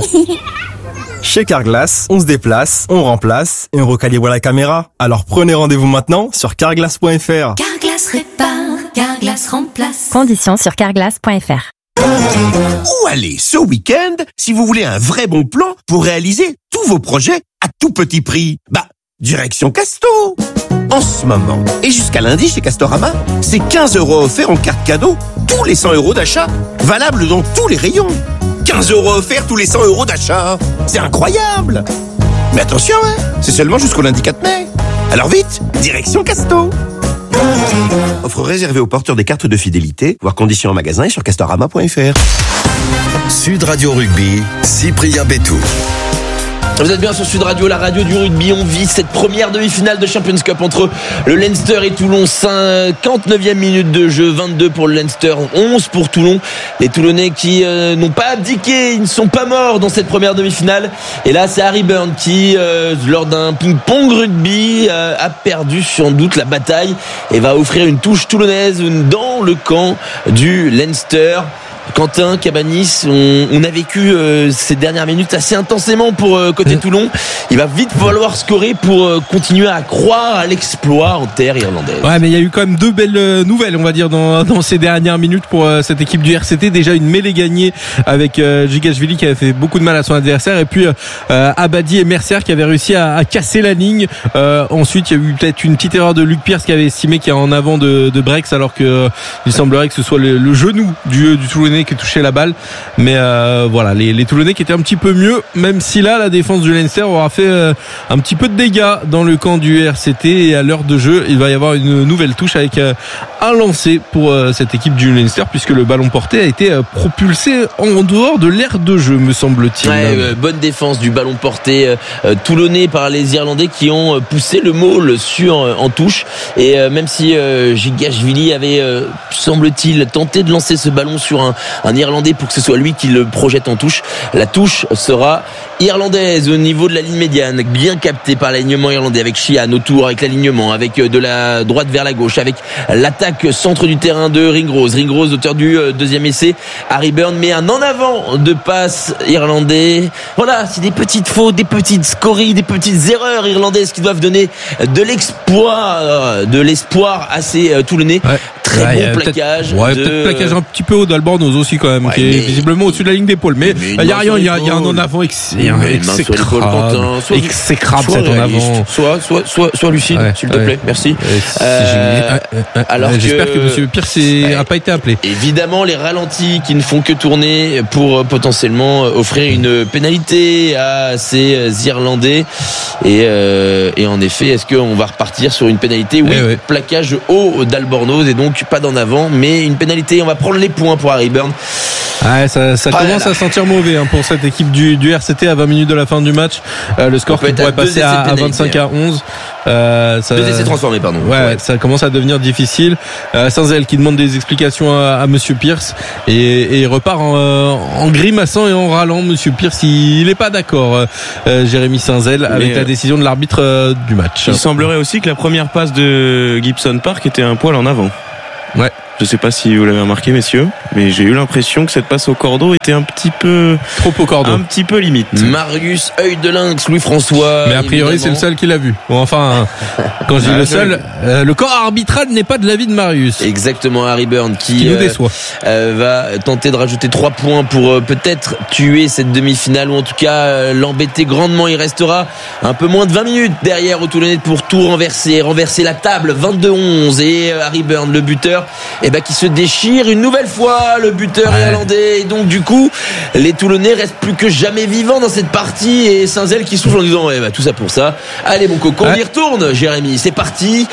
Chez Carglass, on se déplace, on remplace et on recalibre la caméra. Alors prenez rendez-vous maintenant sur carglass.fr. Carglass répare, Carglass remplace. Conditions sur carglass.fr. Où aller ce week-end si vous voulez un vrai bon plan pour réaliser tous vos projets à tout petit prix? Direction Casto. En ce moment, et jusqu'à lundi chez Castorama, c'est 15 € offerts en carte cadeau tous les 100 € d'achat, valable dans tous les rayons. 15 € offerts tous les 100 € d'achat. C'est incroyable. Mais attention, c'est seulement jusqu'au lundi 4 mai. Alors vite, direction Casto. Offre réservée aux porteurs des cartes de fidélité, voir conditions en magasin et sur castorama.fr. Sud Radio Rugby, Cyprien Bétou. Vous êtes bien sur Sud Radio, la radio du rugby. On vit cette première demi-finale de Champions Cup entre le Leinster et Toulon. 59e minute de jeu, 22 pour le Leinster, 11 pour Toulon. Les Toulonnais qui n'ont pas abdiqué, ils ne sont pas morts dans cette première demi-finale. Et là, c'est Harry Byrne qui, lors d'un ping-pong rugby, a perdu sans doute la bataille et va offrir une touche toulonnaise dans le camp du Leinster. Quentin, Cabanis, on a vécu ces dernières minutes assez intensément pour côté Toulon. Il va vite falloir scorer pour continuer à croire à l'exploit en terre irlandaise. Ouais, mais il y a eu quand même deux belles nouvelles, on va dire, dans ces dernières minutes pour cette équipe du RCT. Déjà une mêlée gagnée avec Gigashvili qui avait fait beaucoup de mal à son adversaire, et puis Abadi et Mercier qui avaient réussi à casser la ligne. Ensuite, il y a eu peut-être une petite erreur de Luc Pierce qui avait estimé qu'il y a en avant de Brex, alors que il semblerait que ce soit le genou du Toulonnais qui touchait la balle, mais voilà, les Toulonnais qui étaient un petit peu mieux, même si là la défense du Leinster aura fait un petit peu de dehors dans le camp du RCT, et à l'heure de jeu il va y avoir une nouvelle touche avec un lancer pour cette équipe du Leinster, puisque le ballon porté a été propulsé en dehors de l'aire de jeu, me semble-t-il. Bonne défense du ballon porté toulonnais par les Irlandais qui ont poussé le maul en touche, et même si Gigashvili avait semble-t-il tenté de lancer ce ballon sur un Irlandais pour que ce soit lui qui le projette en touche. La touche sera irlandaise au niveau de la ligne médiane, bien captée par l'alignement irlandais avec Sheehan autour, avec l'alignement, avec de la droite vers la gauche, avec l'attaque centre du terrain de Ringrose, auteur du deuxième essai. Harry Byrne met un en avant de passe irlandais. Voilà, c'est des petites fautes, des petites scories, des petites erreurs irlandaises qui doivent donner de l'espoir à ces Toulonnais. Ouais. Très bon plaquage. Peut-être plaquage un petit peu haut d'Albornoz aussi quand même, qui est visiblement au-dessus de la ligne d'épaule. Mais il y a rien, il y a un en avant exécrable cet en avant. Sois lucide, s'il te plaît. Merci. Alors j'espère que Monsieur Pierce n'a pas été appelé. Évidemment, les ralentis qui ne font que tourner pour potentiellement offrir une pénalité à ces Irlandais. Et en effet, est-ce qu'on va repartir sur une pénalité? Oui, plaquage haut d'Albornoz et donc pas d'en avant, mais une pénalité. On va prendre les points pour Harry Byrne. Ouais, ça commence à sentir mauvais pour cette équipe du RCT à 20 minutes de la fin du match. Le score qui pourrait passer à 25-11. Deux essais transformés, pardon. Ouais, ça commence à devenir difficile. Saint-Zel qui demande des explications à Monsieur Pierce et il repart en grimaçant et en râlant. Monsieur Pierce, il n'est pas d'accord, Jérémy Saint-Zel, avec la décision de l'arbitre du match. Il semblerait aussi que la première passe de Gibson Park était un poil en avant. Ouais. Je sais pas si vous l'avez remarqué, messieurs, mais j'ai eu l'impression que cette passe au cordeau était un petit peu trop au cordeau, un petit peu limite. Marius œil de lynx, Louis-François. Mais a priori, c'est le seul qui l'a vu. Bon, enfin, quand je dis le seul, le corps arbitral n'est pas de l'avis de Marius. Exactement, Harry Byrne qui nous déçoit. Va tenter de rajouter 3 points pour peut-être tuer cette demi-finale ou en tout cas l'embêter grandement. Il restera un peu moins de 20 minutes derrière au Toulonnais pour tout renverser la table. 22-11 et Harry Byrne, le buteur, qui se déchire une nouvelle fois, le buteur irlandais. Et donc du coup, les Toulonnais restent plus que jamais vivants dans cette partie et Saint-Zel qui souffle en disant tout ça pour ça. Allez mon coco, on y retourne, Jérémy. C'est parti.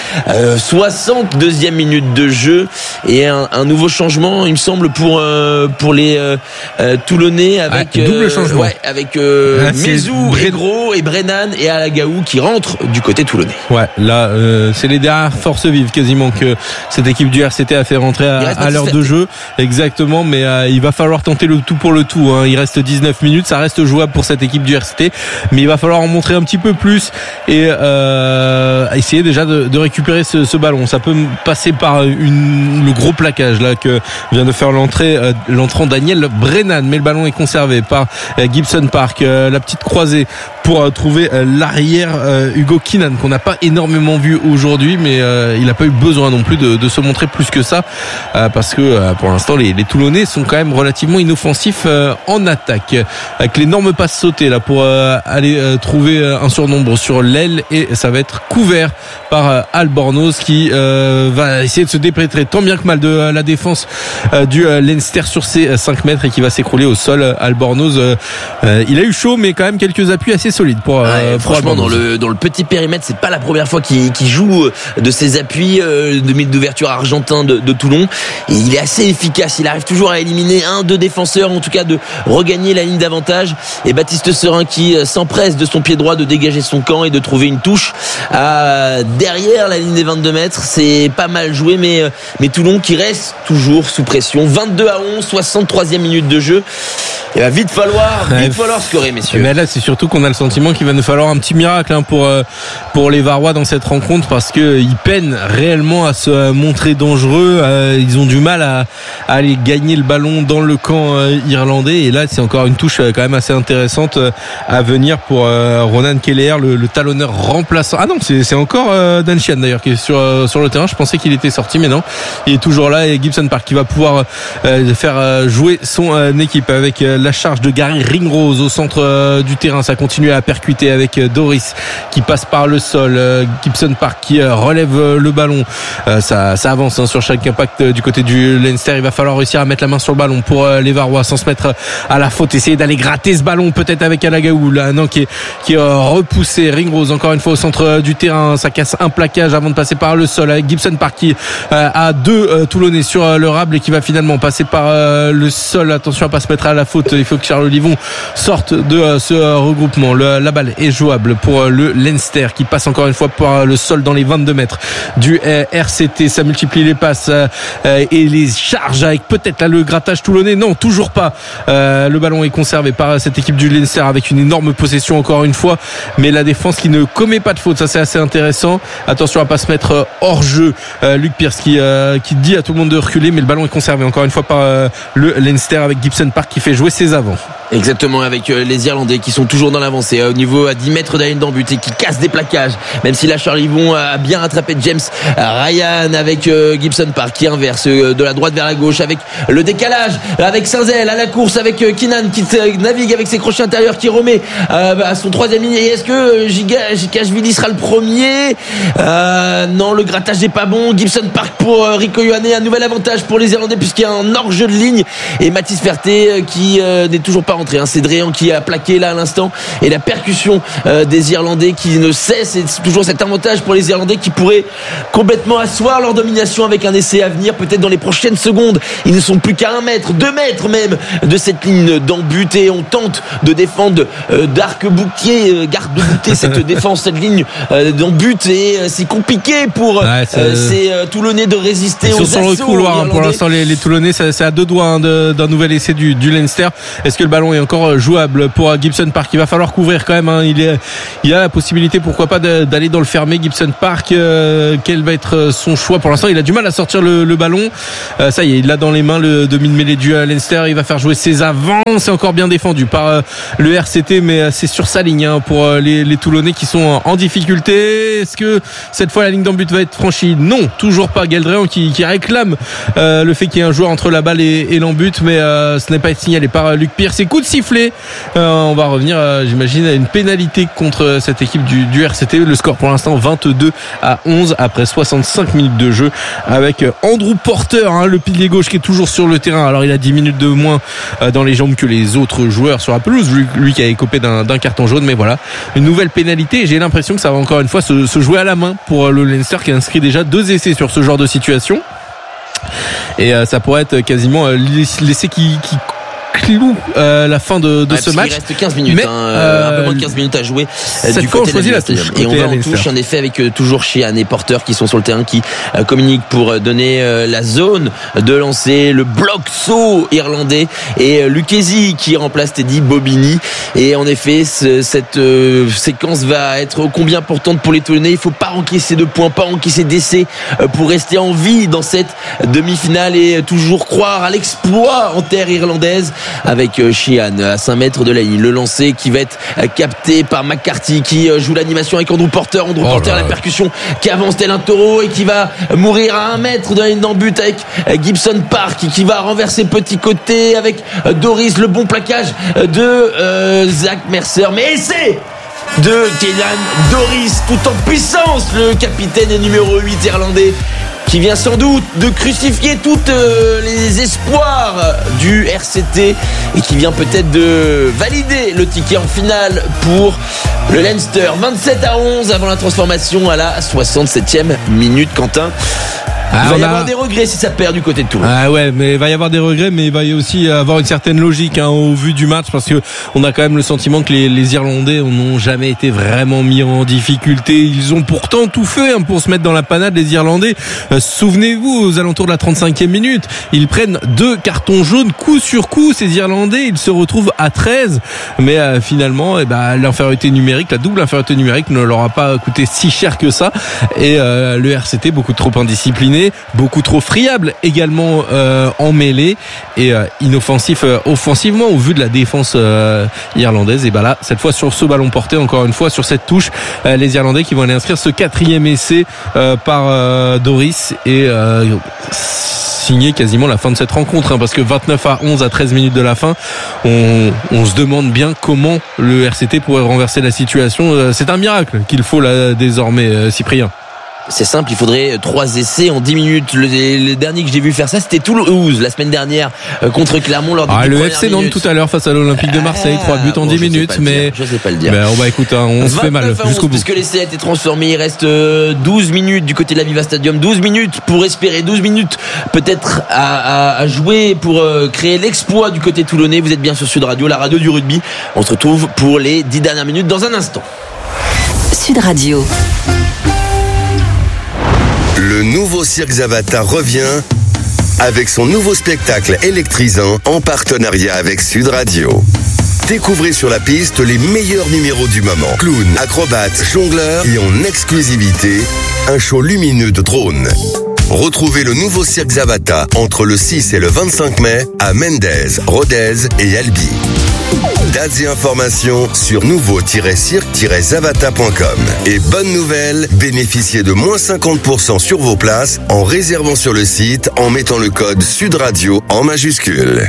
62e minute de jeu et un nouveau changement, il me semble, pour les Toulonnais avec double changement. Avec Mézou, Gros et Brennan et Alagaou qui rentrent du côté toulonnais. Ouais, là c'est les dernières forces vives quasiment que cette équipe du RCT a fait rentrer à l'heure de jeu. Exactement, mais il va falloir tenter le tout pour le tout. Il reste 19 minutes, ça reste jouable pour cette équipe du RCT, mais il va falloir en montrer un petit peu plus et essayer déjà de récupérer ce ballon. Ça peut passer par le gros plaquage là que vient de faire l'entrant Daniel Brennan, mais le ballon est conservé par Gibson Park. La petite croisée pour trouver l'arrière Hugo Keenan qu'on n'a pas énormément vu aujourd'hui, mais il n'a pas eu besoin non plus de se montrer plus que ça parce que pour l'instant les Toulonnais sont quand même relativement inoffensifs en attaque, avec l'énorme passe sautée là pour aller trouver un surnombre sur l'aile et ça va être couvert par Albornoz qui va essayer de se dépêtrer tant bien que mal de la défense du Leinster sur ses 5 mètres et qui va s'écrouler au sol. Albornoz il a eu chaud mais quand même quelques appuis assez solides pour franchement dans le petit périmètre, c'est pas la première fois qu'il joue de ses appuis d'ouverture argentin de Toulon et il est assez efficace, il arrive toujours à éliminer 1-2 défenseurs, en tout cas de regagner la ligne d'avantage, et Baptiste Serin qui s'empresse de son pied droit de dégager son camp et de trouver une touche derrière la ligne des 22 mètres. C'est pas mal joué, mais Toulon qui reste toujours sous pression. 22-11, 63e minute de jeu. Il va vite falloir scorer, messieurs. Mais là, c'est surtout qu'on a le sentiment qu'il va nous falloir un petit miracle pour les Varois dans cette rencontre, parce que ils peinent réellement à se montrer dangereux. Ils ont du mal à aller gagner le ballon dans le camp irlandais. Et là, c'est encore une touche quand même assez intéressante à venir pour Ronan Kelleher, le talonneur remplaçant. Ah non, c'est encore Dan Sheehan d'ailleurs qui est sur le terrain. Je pensais qu'il était sorti, mais non, il est toujours là. Et Gibson Park qui va pouvoir faire jouer son équipe avec la charge de Gary Ringrose au centre du terrain. Ça continue à percuter avec Doris qui passe par le sol. Gibson Park qui relève le ballon. Ça avance sur chaque impact du côté du Leinster. Il va falloir réussir à mettre la main sur le ballon pour les Varois sans se mettre à la faute. Essayer d'aller gratter ce ballon peut-être avec Alagaou là, non, qui est repoussé. Ringrose encore une fois au centre du terrain. Ça casse un plaquage avant de passer par le sol avec Gibson Park qui a 2 Toulonnais sur le rable et qui va finalement passer par le sol. Attention à pas se mettre à la faute Il faut que Charles Olivon sorte de ce regroupement. La balle est jouable pour le Leinster qui passe encore une fois par le sol dans les 22 mètres du RCT. Ça multiplie les passes et les charges avec peut-être là le grattage toulonnais. Non, toujours pas. Le ballon est conservé par cette équipe du Leinster avec une énorme possession encore une fois, mais la défense qui ne commet pas de faute. Ça, c'est assez intéressant. Attention à pas se mettre hors jeu. Luke Pierce qui dit à tout le monde de reculer, mais le ballon est conservé encore une fois par le Leinster avec Gibson Park qui fait jouer ses avants. Exactement, avec les Irlandais qui sont toujours dans l'avancée au niveau à 10 mètres de la ligne d'en but et qui cassent des plaquages, même si là Charles Yvon a bien rattrapé James Ryan avec Gibson Park qui inverse de la droite vers la gauche avec le décalage, avec Saint-Zel à la course avec Keenan qui navigue avec ses crochets intérieurs, qui remet à son troisième ligne. Et est-ce que Gikashvili sera le premier? Non, le grattage n'est pas bon. Gibson Park pour Rico Ioane, un nouvel avantage pour les Irlandais puisqu'il y a un hors-jeu de ligne, et Mathis Ferté qui n'est toujours pas rentré. C'est Dréan qui a plaqué là à l'instant, et la percussion des Irlandais qui ne cesse. C'est toujours cet avantage pour les Irlandais qui pourraient complètement asseoir leur domination avec un essai à venir peut-être dans les prochaines secondes. Ils ne sont plus qu'à 1 mètre, 2 mètres même de cette ligne d'en-but, et on tente de défendre d'arc-boutier, garde-bouter cette défense, cette ligne d'en-but, et c'est compliqué pour ces Toulonnais de résister aux assauts. Ils sont sur le couloir pour l'instant, les Toulonnais. C'est à 2 doigts d'un nouvel essai du Leinster. Est-ce que le ballon est encore jouable pour Gibson Park? Il va falloir couvrir quand même. Il a la possibilité, pourquoi pas, d'aller dans le fermé. Gibson Park, quel va être son choix? Pour l'instant, il a du mal à sortir le ballon. Ça y est, il l'a dans les mains, le demi-mêlée du Leinster. Il va faire jouer ses avants. C'est encore bien défendu par le RCT, mais c'est sur sa ligne pour les Toulonnais qui sont en difficulté. Est-ce que cette fois la ligne d'en but va être franchie? Non, toujours pas. Geldréan qui réclame le fait qu'il y ait un joueur entre la balle et l'en-but, mais ce n'est pas signalé par Luc Pierce. C'est coup de sifflet. On va revenir, j'imagine, à une pénalité contre cette équipe du RCT. Le score pour l'instant 22-11 après 65 minutes de jeu, avec Andrew Porter, le pilier gauche, qui est toujours sur le terrain. Alors il a 10 minutes de moins dans les jambes que les autres joueurs sur la pelouse, lui qui a écopé d'un carton jaune, mais voilà, une nouvelle pénalité, et j'ai l'impression que ça va encore une fois se jouer à la main pour le Leinster qui a inscrit déjà 2 essais sur ce genre de situation, et ça pourrait être quasiment l'essai qui cloue la fin de ce match. Il reste 15 minutes, un peu moins de 15 minutes à jouer du côté de la touche. Et on va en touche, en effet, avec toujours Sheehan et Porter qui sont sur le terrain, qui communiquent pour donner la zone de lancer, le bloc saut irlandais, et Lucchesi qui remplace Teddy Bobigny. Et en effet, cette séquence va être combien importante pour les Toulonnais. Il faut pas encaisser de points, pas encaisser d'essais pour rester en vie dans cette demi-finale et toujours croire à l'exploit en terre irlandaise, avec Sheehan à 5 mètres de la ligne. Le lancer qui va être capté par McCarthy, qui joue l'animation avec Andrew Porter. La percussion qui avance tel un taureau et qui va mourir à 1 mètre de la ligne d'en but, avec Gibson Park qui va renverser petit côté avec Doris. Le bon plaquage de Zach Mercer, mais essai de Keelan Doris, tout en puissance, le capitaine et numéro 8 irlandais, qui vient sans doute de crucifier toutes les espoirs du RCT et qui vient peut-être de valider le ticket en finale pour le Leinster. 27-11 avant la transformation à la 67e minute. Quentin, il va y avoir des regrets si ça perd du côté de Toulon. Ah ouais, mais il va y avoir des regrets, mais il va y aussi avoir une certaine logique au vu du match, parce que on a quand même le sentiment que les Irlandais n'ont jamais été vraiment mis en difficulté. Ils ont pourtant tout fait pour se mettre dans la panade, les Irlandais. Souvenez-vous, aux alentours de la 35e minute, ils prennent 2 cartons jaunes coup sur coup, ces Irlandais. Ils se retrouvent à 13, mais finalement, l'infériorité numérique, la double infériorité numérique ne leur a pas coûté si cher que ça. Et le RCT, beaucoup trop indiscipliné, beaucoup trop friable également en mêlée, et inoffensif offensivement au vu de la défense irlandaise. Et là, cette fois sur ce ballon porté, encore une fois sur cette touche, les Irlandais qui vont aller inscrire ce 4e essai par Doris, et signer quasiment la fin de cette rencontre, parce que 29-11 à 13 minutes de la fin, on se demande bien comment le RCT pourrait renverser la situation. C'est un miracle qu'il faut là désormais, Cyprien. c'est simple, il faudrait 3 essais en 10 minutes. Le dernier que j'ai vu faire ça, c'était Toulouse la semaine dernière contre Clermont lors des le FC Nantes tout à l'heure face à l'Olympique de Marseille, 3 buts en 10 minutes, mais je sais pas le dire. Ben, on va écouter, on se fait mal jusqu'au bout. Puisque l'essai a été transformé, il reste 12 minutes du côté de l'Aviva Stadium, 12 minutes pour espérer, 12 minutes peut-être à jouer pour créer l'exploit du côté toulonnais. Vous êtes bien sur Sud Radio, la radio du rugby. On se retrouve pour les 10 dernières minutes dans un instant. Sud Radio. Le nouveau Cirque Zavata revient avec son nouveau spectacle électrisant en partenariat avec Sud Radio. Découvrez sur la piste les meilleurs numéros du moment. Clowns, acrobates, jongleurs et en exclusivité, un show lumineux de drones. Retrouvez le nouveau Cirque Zavata entre le 6 et le 25 mai à Mendez, Rodez et Albi. Dates et informations sur nouveau-cirque-zavata.com. Et bonne nouvelle, bénéficiez de moins 50% sur vos places en réservant sur le site en mettant le code Sud Radio en majuscule.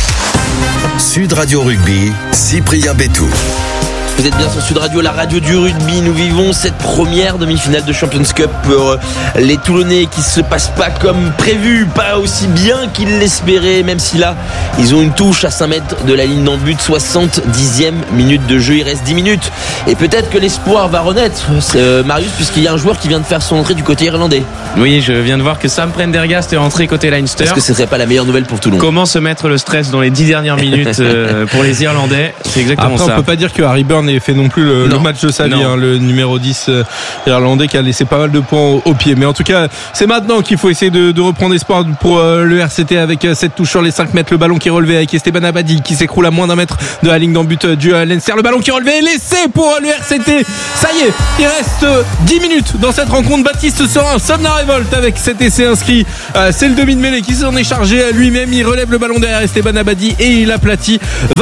Sud Radio Rugby, Cyprien Bétou. Vous êtes bien sur Sud Radio, la radio du rugby. Nous vivons cette première demi-finale de Champions Cup pour les Toulonnais qui se passent pas comme prévu, pas aussi bien qu'ils l'espéraient, même si là, ils ont une touche à 5 mètres de la ligne d'en but, 70e minute de jeu, il reste 10 minutes. Et peut-être que l'espoir va renaître, Marius, puisqu'il y a un joueur qui vient de faire son entrée du côté irlandais. Oui, je viens de voir que Sam Prendergast est entré côté Leinster. Est-ce que ce serait pas la meilleure nouvelle pour Toulon ? Comment se mettre le stress dans les 10 dernières minutes pour les Irlandais ? C'est exactement Après, ça. On peut pas dire que Harry Byrne ait fait non plus le match de sa vie, hein, le numéro 10 irlandais qui a laissé pas mal de points au pied. Mais en tout cas, c'est maintenant qu'il faut essayer de reprendre espoir pour le RCT avec cette touche sur les 5 mètres. Le ballon qui est relevé avec Esteban Abadi qui s'écroule à moins d'un mètre de la ligne d'en but du Leinster. Le ballon qui est relevé, l'essai pour le RCT. Ça y est, il reste 10 minutes dans cette rencontre. Baptiste Serin sonne la révolte avec cet essai inscrit. C'est le demi de mêlée qui s'en est chargé lui-même. Il relève le ballon derrière Esteban Abadi et il aplatit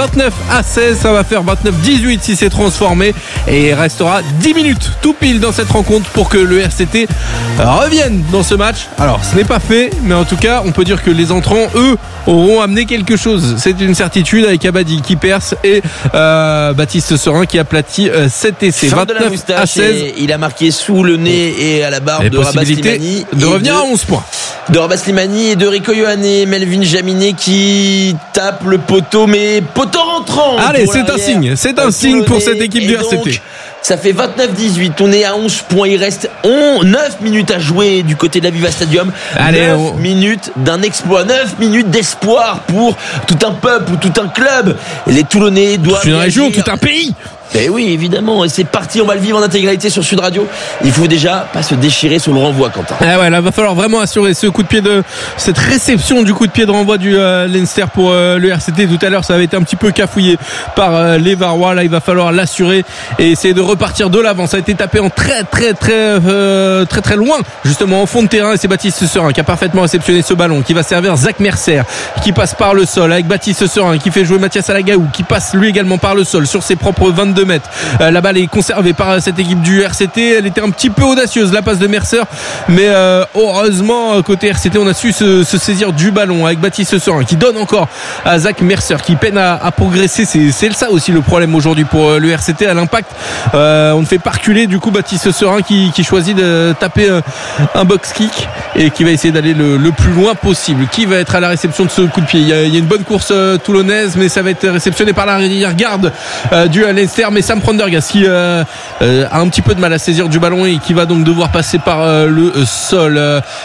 29-16. Ça va faire 29-18 si c'est transformé. Et il restera 10 minutes tout pile dans cette rencontre pour que le RCT revienne dans ce match. Alors ce n'est pas fait, mais en tout cas on peut dire que les entrants, eux, auront amené quelque chose. C'est une certitude avec Abadi qui perce et Baptiste Serin qui aplatit cet essai. 29-16. Il a marqué sous le nez et à la barre de Rabat Slimani. De revenir à 11 points. De Rabat Slimani et de Rico Ioane. Melvin Jaminet qui tape le poteau, mais poteau rentrant. Allez, c'est un signe. C'est un signe pour cette équipe du RCT. Ça fait 29-18, on est à 11 points, il reste 9 minutes à jouer du côté de l'Aviva Stadium. 9 minutes d'un exploit, 9 minutes d'espoir pour tout un peuple ou tout un club. Et les Toulonnais doivent... Une région, tout un pays. Eh oui, évidemment, et c'est parti, on va le vivre en intégralité sur Sud Radio. Il faut déjà pas se déchirer sur le renvoi, Quentin. Ah ouais, là va falloir vraiment assurer ce coup de pied cette réception du coup de pied de renvoi du Leinster pour le RCT. Tout à l'heure, ça avait été un petit peu cafouillé par les Varois. Là, il va falloir l'assurer et essayer de repartir de l'avant. Ça a été tapé en très loin, justement en fond de terrain. Et c'est Baptiste Serin qui a parfaitement réceptionné ce ballon, qui va servir Zach Mercer, qui passe par le sol avec Baptiste Serin, qui fait jouer Mathias Alagaou, qui passe lui également par le sol sur ses propres 22 mètres. La balle est conservée par cette équipe du RCT. Elle était un petit peu audacieuse, la passe de Mercer, mais heureusement côté RCT on a su se saisir du ballon avec Baptiste Serin qui donne encore à Zach Mercer qui peine à progresser. C'est ça aussi le problème aujourd'hui pour le RCT à l'impact. On ne fait pas reculer du coup Baptiste Serin qui choisit de taper un box kick et qui va essayer d'aller le plus loin possible. Qui va être à la réception de ce coup de pied? Il y a une bonne course toulonnaise, mais ça va être réceptionné par l'arrière-garde du Leinster, mais Sam Prendergast qui a un petit peu de mal à saisir du ballon et qui va donc devoir passer par le sol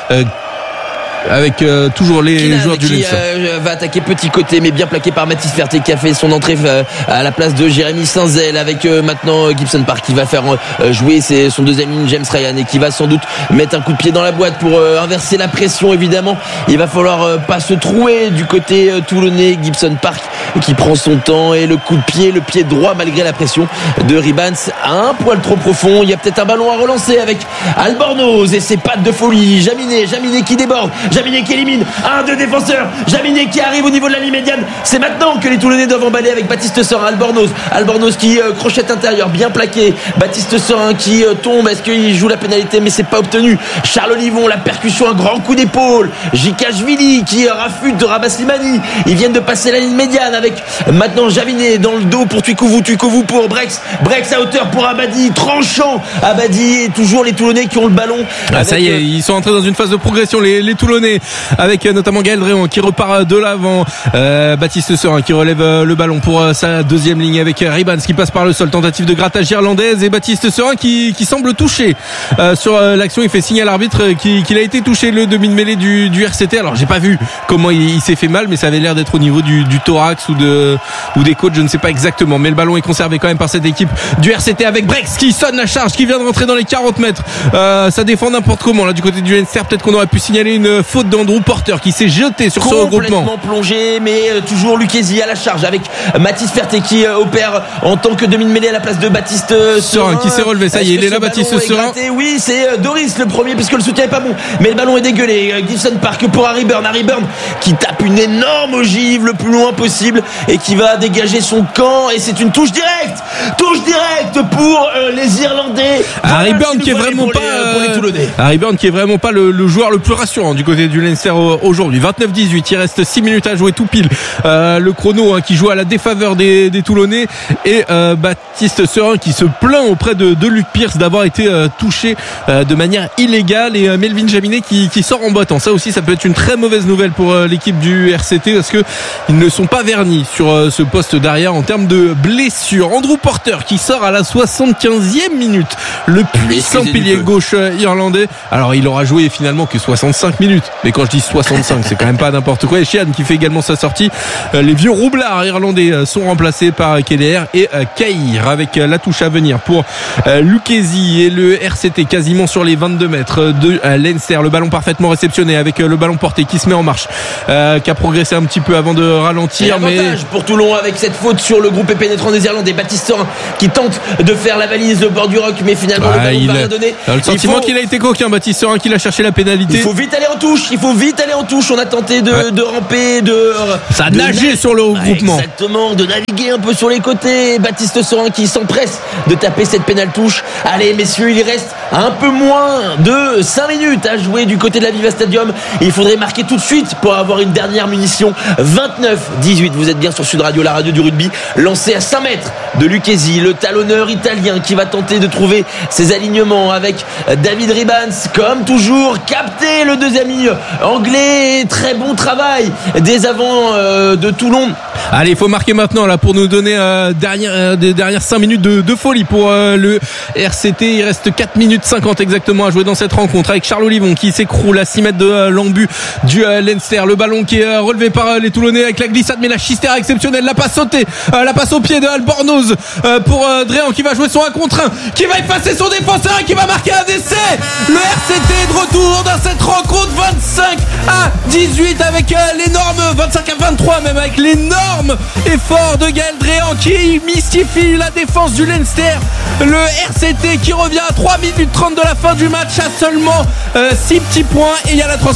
avec toujours les Keenan joueurs du Leinster. Va attaquer petit côté, mais bien plaqué par Mathis Ferté qui a fait son entrée à la place de Jérémy Saint-Zel avec maintenant Gibson Park qui va faire jouer son deuxième ligne James Ryan et qui va sans doute mettre un coup de pied dans la boîte pour inverser la pression. Évidemment, il va falloir pas se trouer du côté toulonnais. Gibson Park qui prend son temps et le coup de pied, le pied droit malgré la pression de Ribans un poil trop profond. Il y a peut-être un ballon à relancer avec Albornoz et ses pattes de folie. Jaminet qui déborde. Jaminet qui élimine 1-2 défenseurs. Jaminet qui arrive au niveau de la ligne médiane. C'est maintenant que les Toulonnais doivent emballer avec Baptiste Serin. Albornoz qui crochette intérieur, bien plaqué. Baptiste Serin qui tombe. Est-ce qu'il joue la pénalité? Mais c'est pas obtenu. Charles Olivon, la percussion, un grand coup d'épaule. Jikashvili qui rafute de Rabat Slimani. Ils viennent de passer la ligne médiane avec maintenant Jaminet dans le dos pour Tuikouvou pour Brex à hauteur pour Abadi, tranchant Abadi, et toujours les Toulonnais qui ont le ballon. Ça y est, ils sont entrés dans une phase de progression, les Toulonnais, avec notamment Gaël Dréan qui repart de l'avant, Baptiste Serin qui relève le ballon pour sa deuxième ligne avec Ribans qui passe par le sol, tentative de grattage irlandaise, et Baptiste Serin qui semble touché sur l'action. Il fait signe à l'arbitre qu'il a été touché, le demi de mêlée du RCT. Alors j'ai pas vu comment il s'est fait mal, mais ça avait l'air d'être au niveau du thorax ou des côtes, je ne sais pas exactement, mais le ballon est conservé quand même par cette équipe du RCT avec Brex qui sonne la charge, qui vient de rentrer dans les 40 mètres. Ça défend n'importe comment là du côté du Leinster. Peut-être qu'on aurait pu signaler une faute d'Andrew Porter qui s'est jeté sur ce regroupement. Complètement plongé, mais toujours Lucchesi à la charge avec Mathis Ferté qui opère en tant que demi de mêlée à la place de Baptiste Serin qui s'est relevé. Ça y est, il est là, Baptiste Serin. Oui, c'est Doris le premier puisque le soutien est pas bon, mais le ballon est dégueulé. Gibson Park pour Harry Burn qui tape une énorme ogive le plus loin possible et qui va dégager son camp, et c'est une touche directe pour les Irlandais. Harry Burn qui est vraiment pas Harry Burn qui est vraiment pas le joueur le plus rassurant du côté du Leinster aujourd'hui. 29-18, il reste 6 minutes à jouer tout pile. Le chrono qui joue à la défaveur des Toulonnais, et Baptiste Serin qui se plaint auprès de Luc Pierce d'avoir été touché de manière illégale, et Melvin Jaminet qui sort en battant. Ça aussi, ça peut être une très mauvaise nouvelle pour l'équipe du RCT, parce que ils ne sont pas vernis sur ce poste d'arrière en termes de blessures. Andrew Porter qui sort à la 75e minute, le puissant pilier gauche irlandais. Alors il aura joué finalement que 65 minutes, mais quand je dis 65, c'est quand même pas n'importe quoi. Et Sheehan qui fait également sa sortie. Les vieux roublards irlandais sont remplacés par Keller et Caïr, avec la touche à venir pour Lucchesi et le RCT quasiment sur les 22 mètres de Leinster. Le ballon parfaitement réceptionné avec le ballon porté qui se met en marche, qui a progressé un petit peu avant de ralentir. Mais pour Toulon avec cette faute sur le groupe pénétrant des Irlandais. Baptiste Serin qui tente de faire la valise au bord du roc, mais finalement le ballon va rien donner. Le sentiment qu'il a été coquin, Baptiste Serin, qu'il a cherché la pénalité. Il faut vite aller en touche. On a tenté de ramper, ça a nagé sur le regroupement. Exactement, de naviguer un peu sur les côtés. Baptiste Serin qui s'empresse de taper cette pénale touche. Allez messieurs, il reste un peu moins de 5 minutes à jouer du côté de la Viva Stadium. Il faudrait marquer tout de suite pour avoir une dernière munition. 29-18, vous êtes bien sur Sud Radio, la radio du rugby, lancé à 5 mètres de Lucchesi, le talonneur italien qui va tenter de trouver ses alignements avec David Ribans, comme toujours capté le deuxième ligne anglais. Très bon travail des avants de Toulon. Allez, il faut marquer maintenant là pour nous donner des dernières 5 minutes de folie pour le RCT. Il reste 4 minutes 50 exactement à jouer dans cette rencontre, avec Charles Olivon qui s'écroule à 6 mètres de l'embut du Leinster. Le ballon qui est relevé par les Toulonnais avec la glissade, mais la chistère exceptionnelle, la passe sautée, la passe au pied de Albornoz pour Dréan qui va jouer son 1 contre 1, qui va effacer son défenseur et qui va marquer un essai. Le RCT est de retour dans cette rencontre, 25-18 avec l'énorme 25-23 même, avec l'énorme effort de Gaël Dréan qui mystifie la défense du Leinster. Le RCT qui revient à 3 minutes 30 de la fin du match à seulement 6 petits points, et il y a la transformation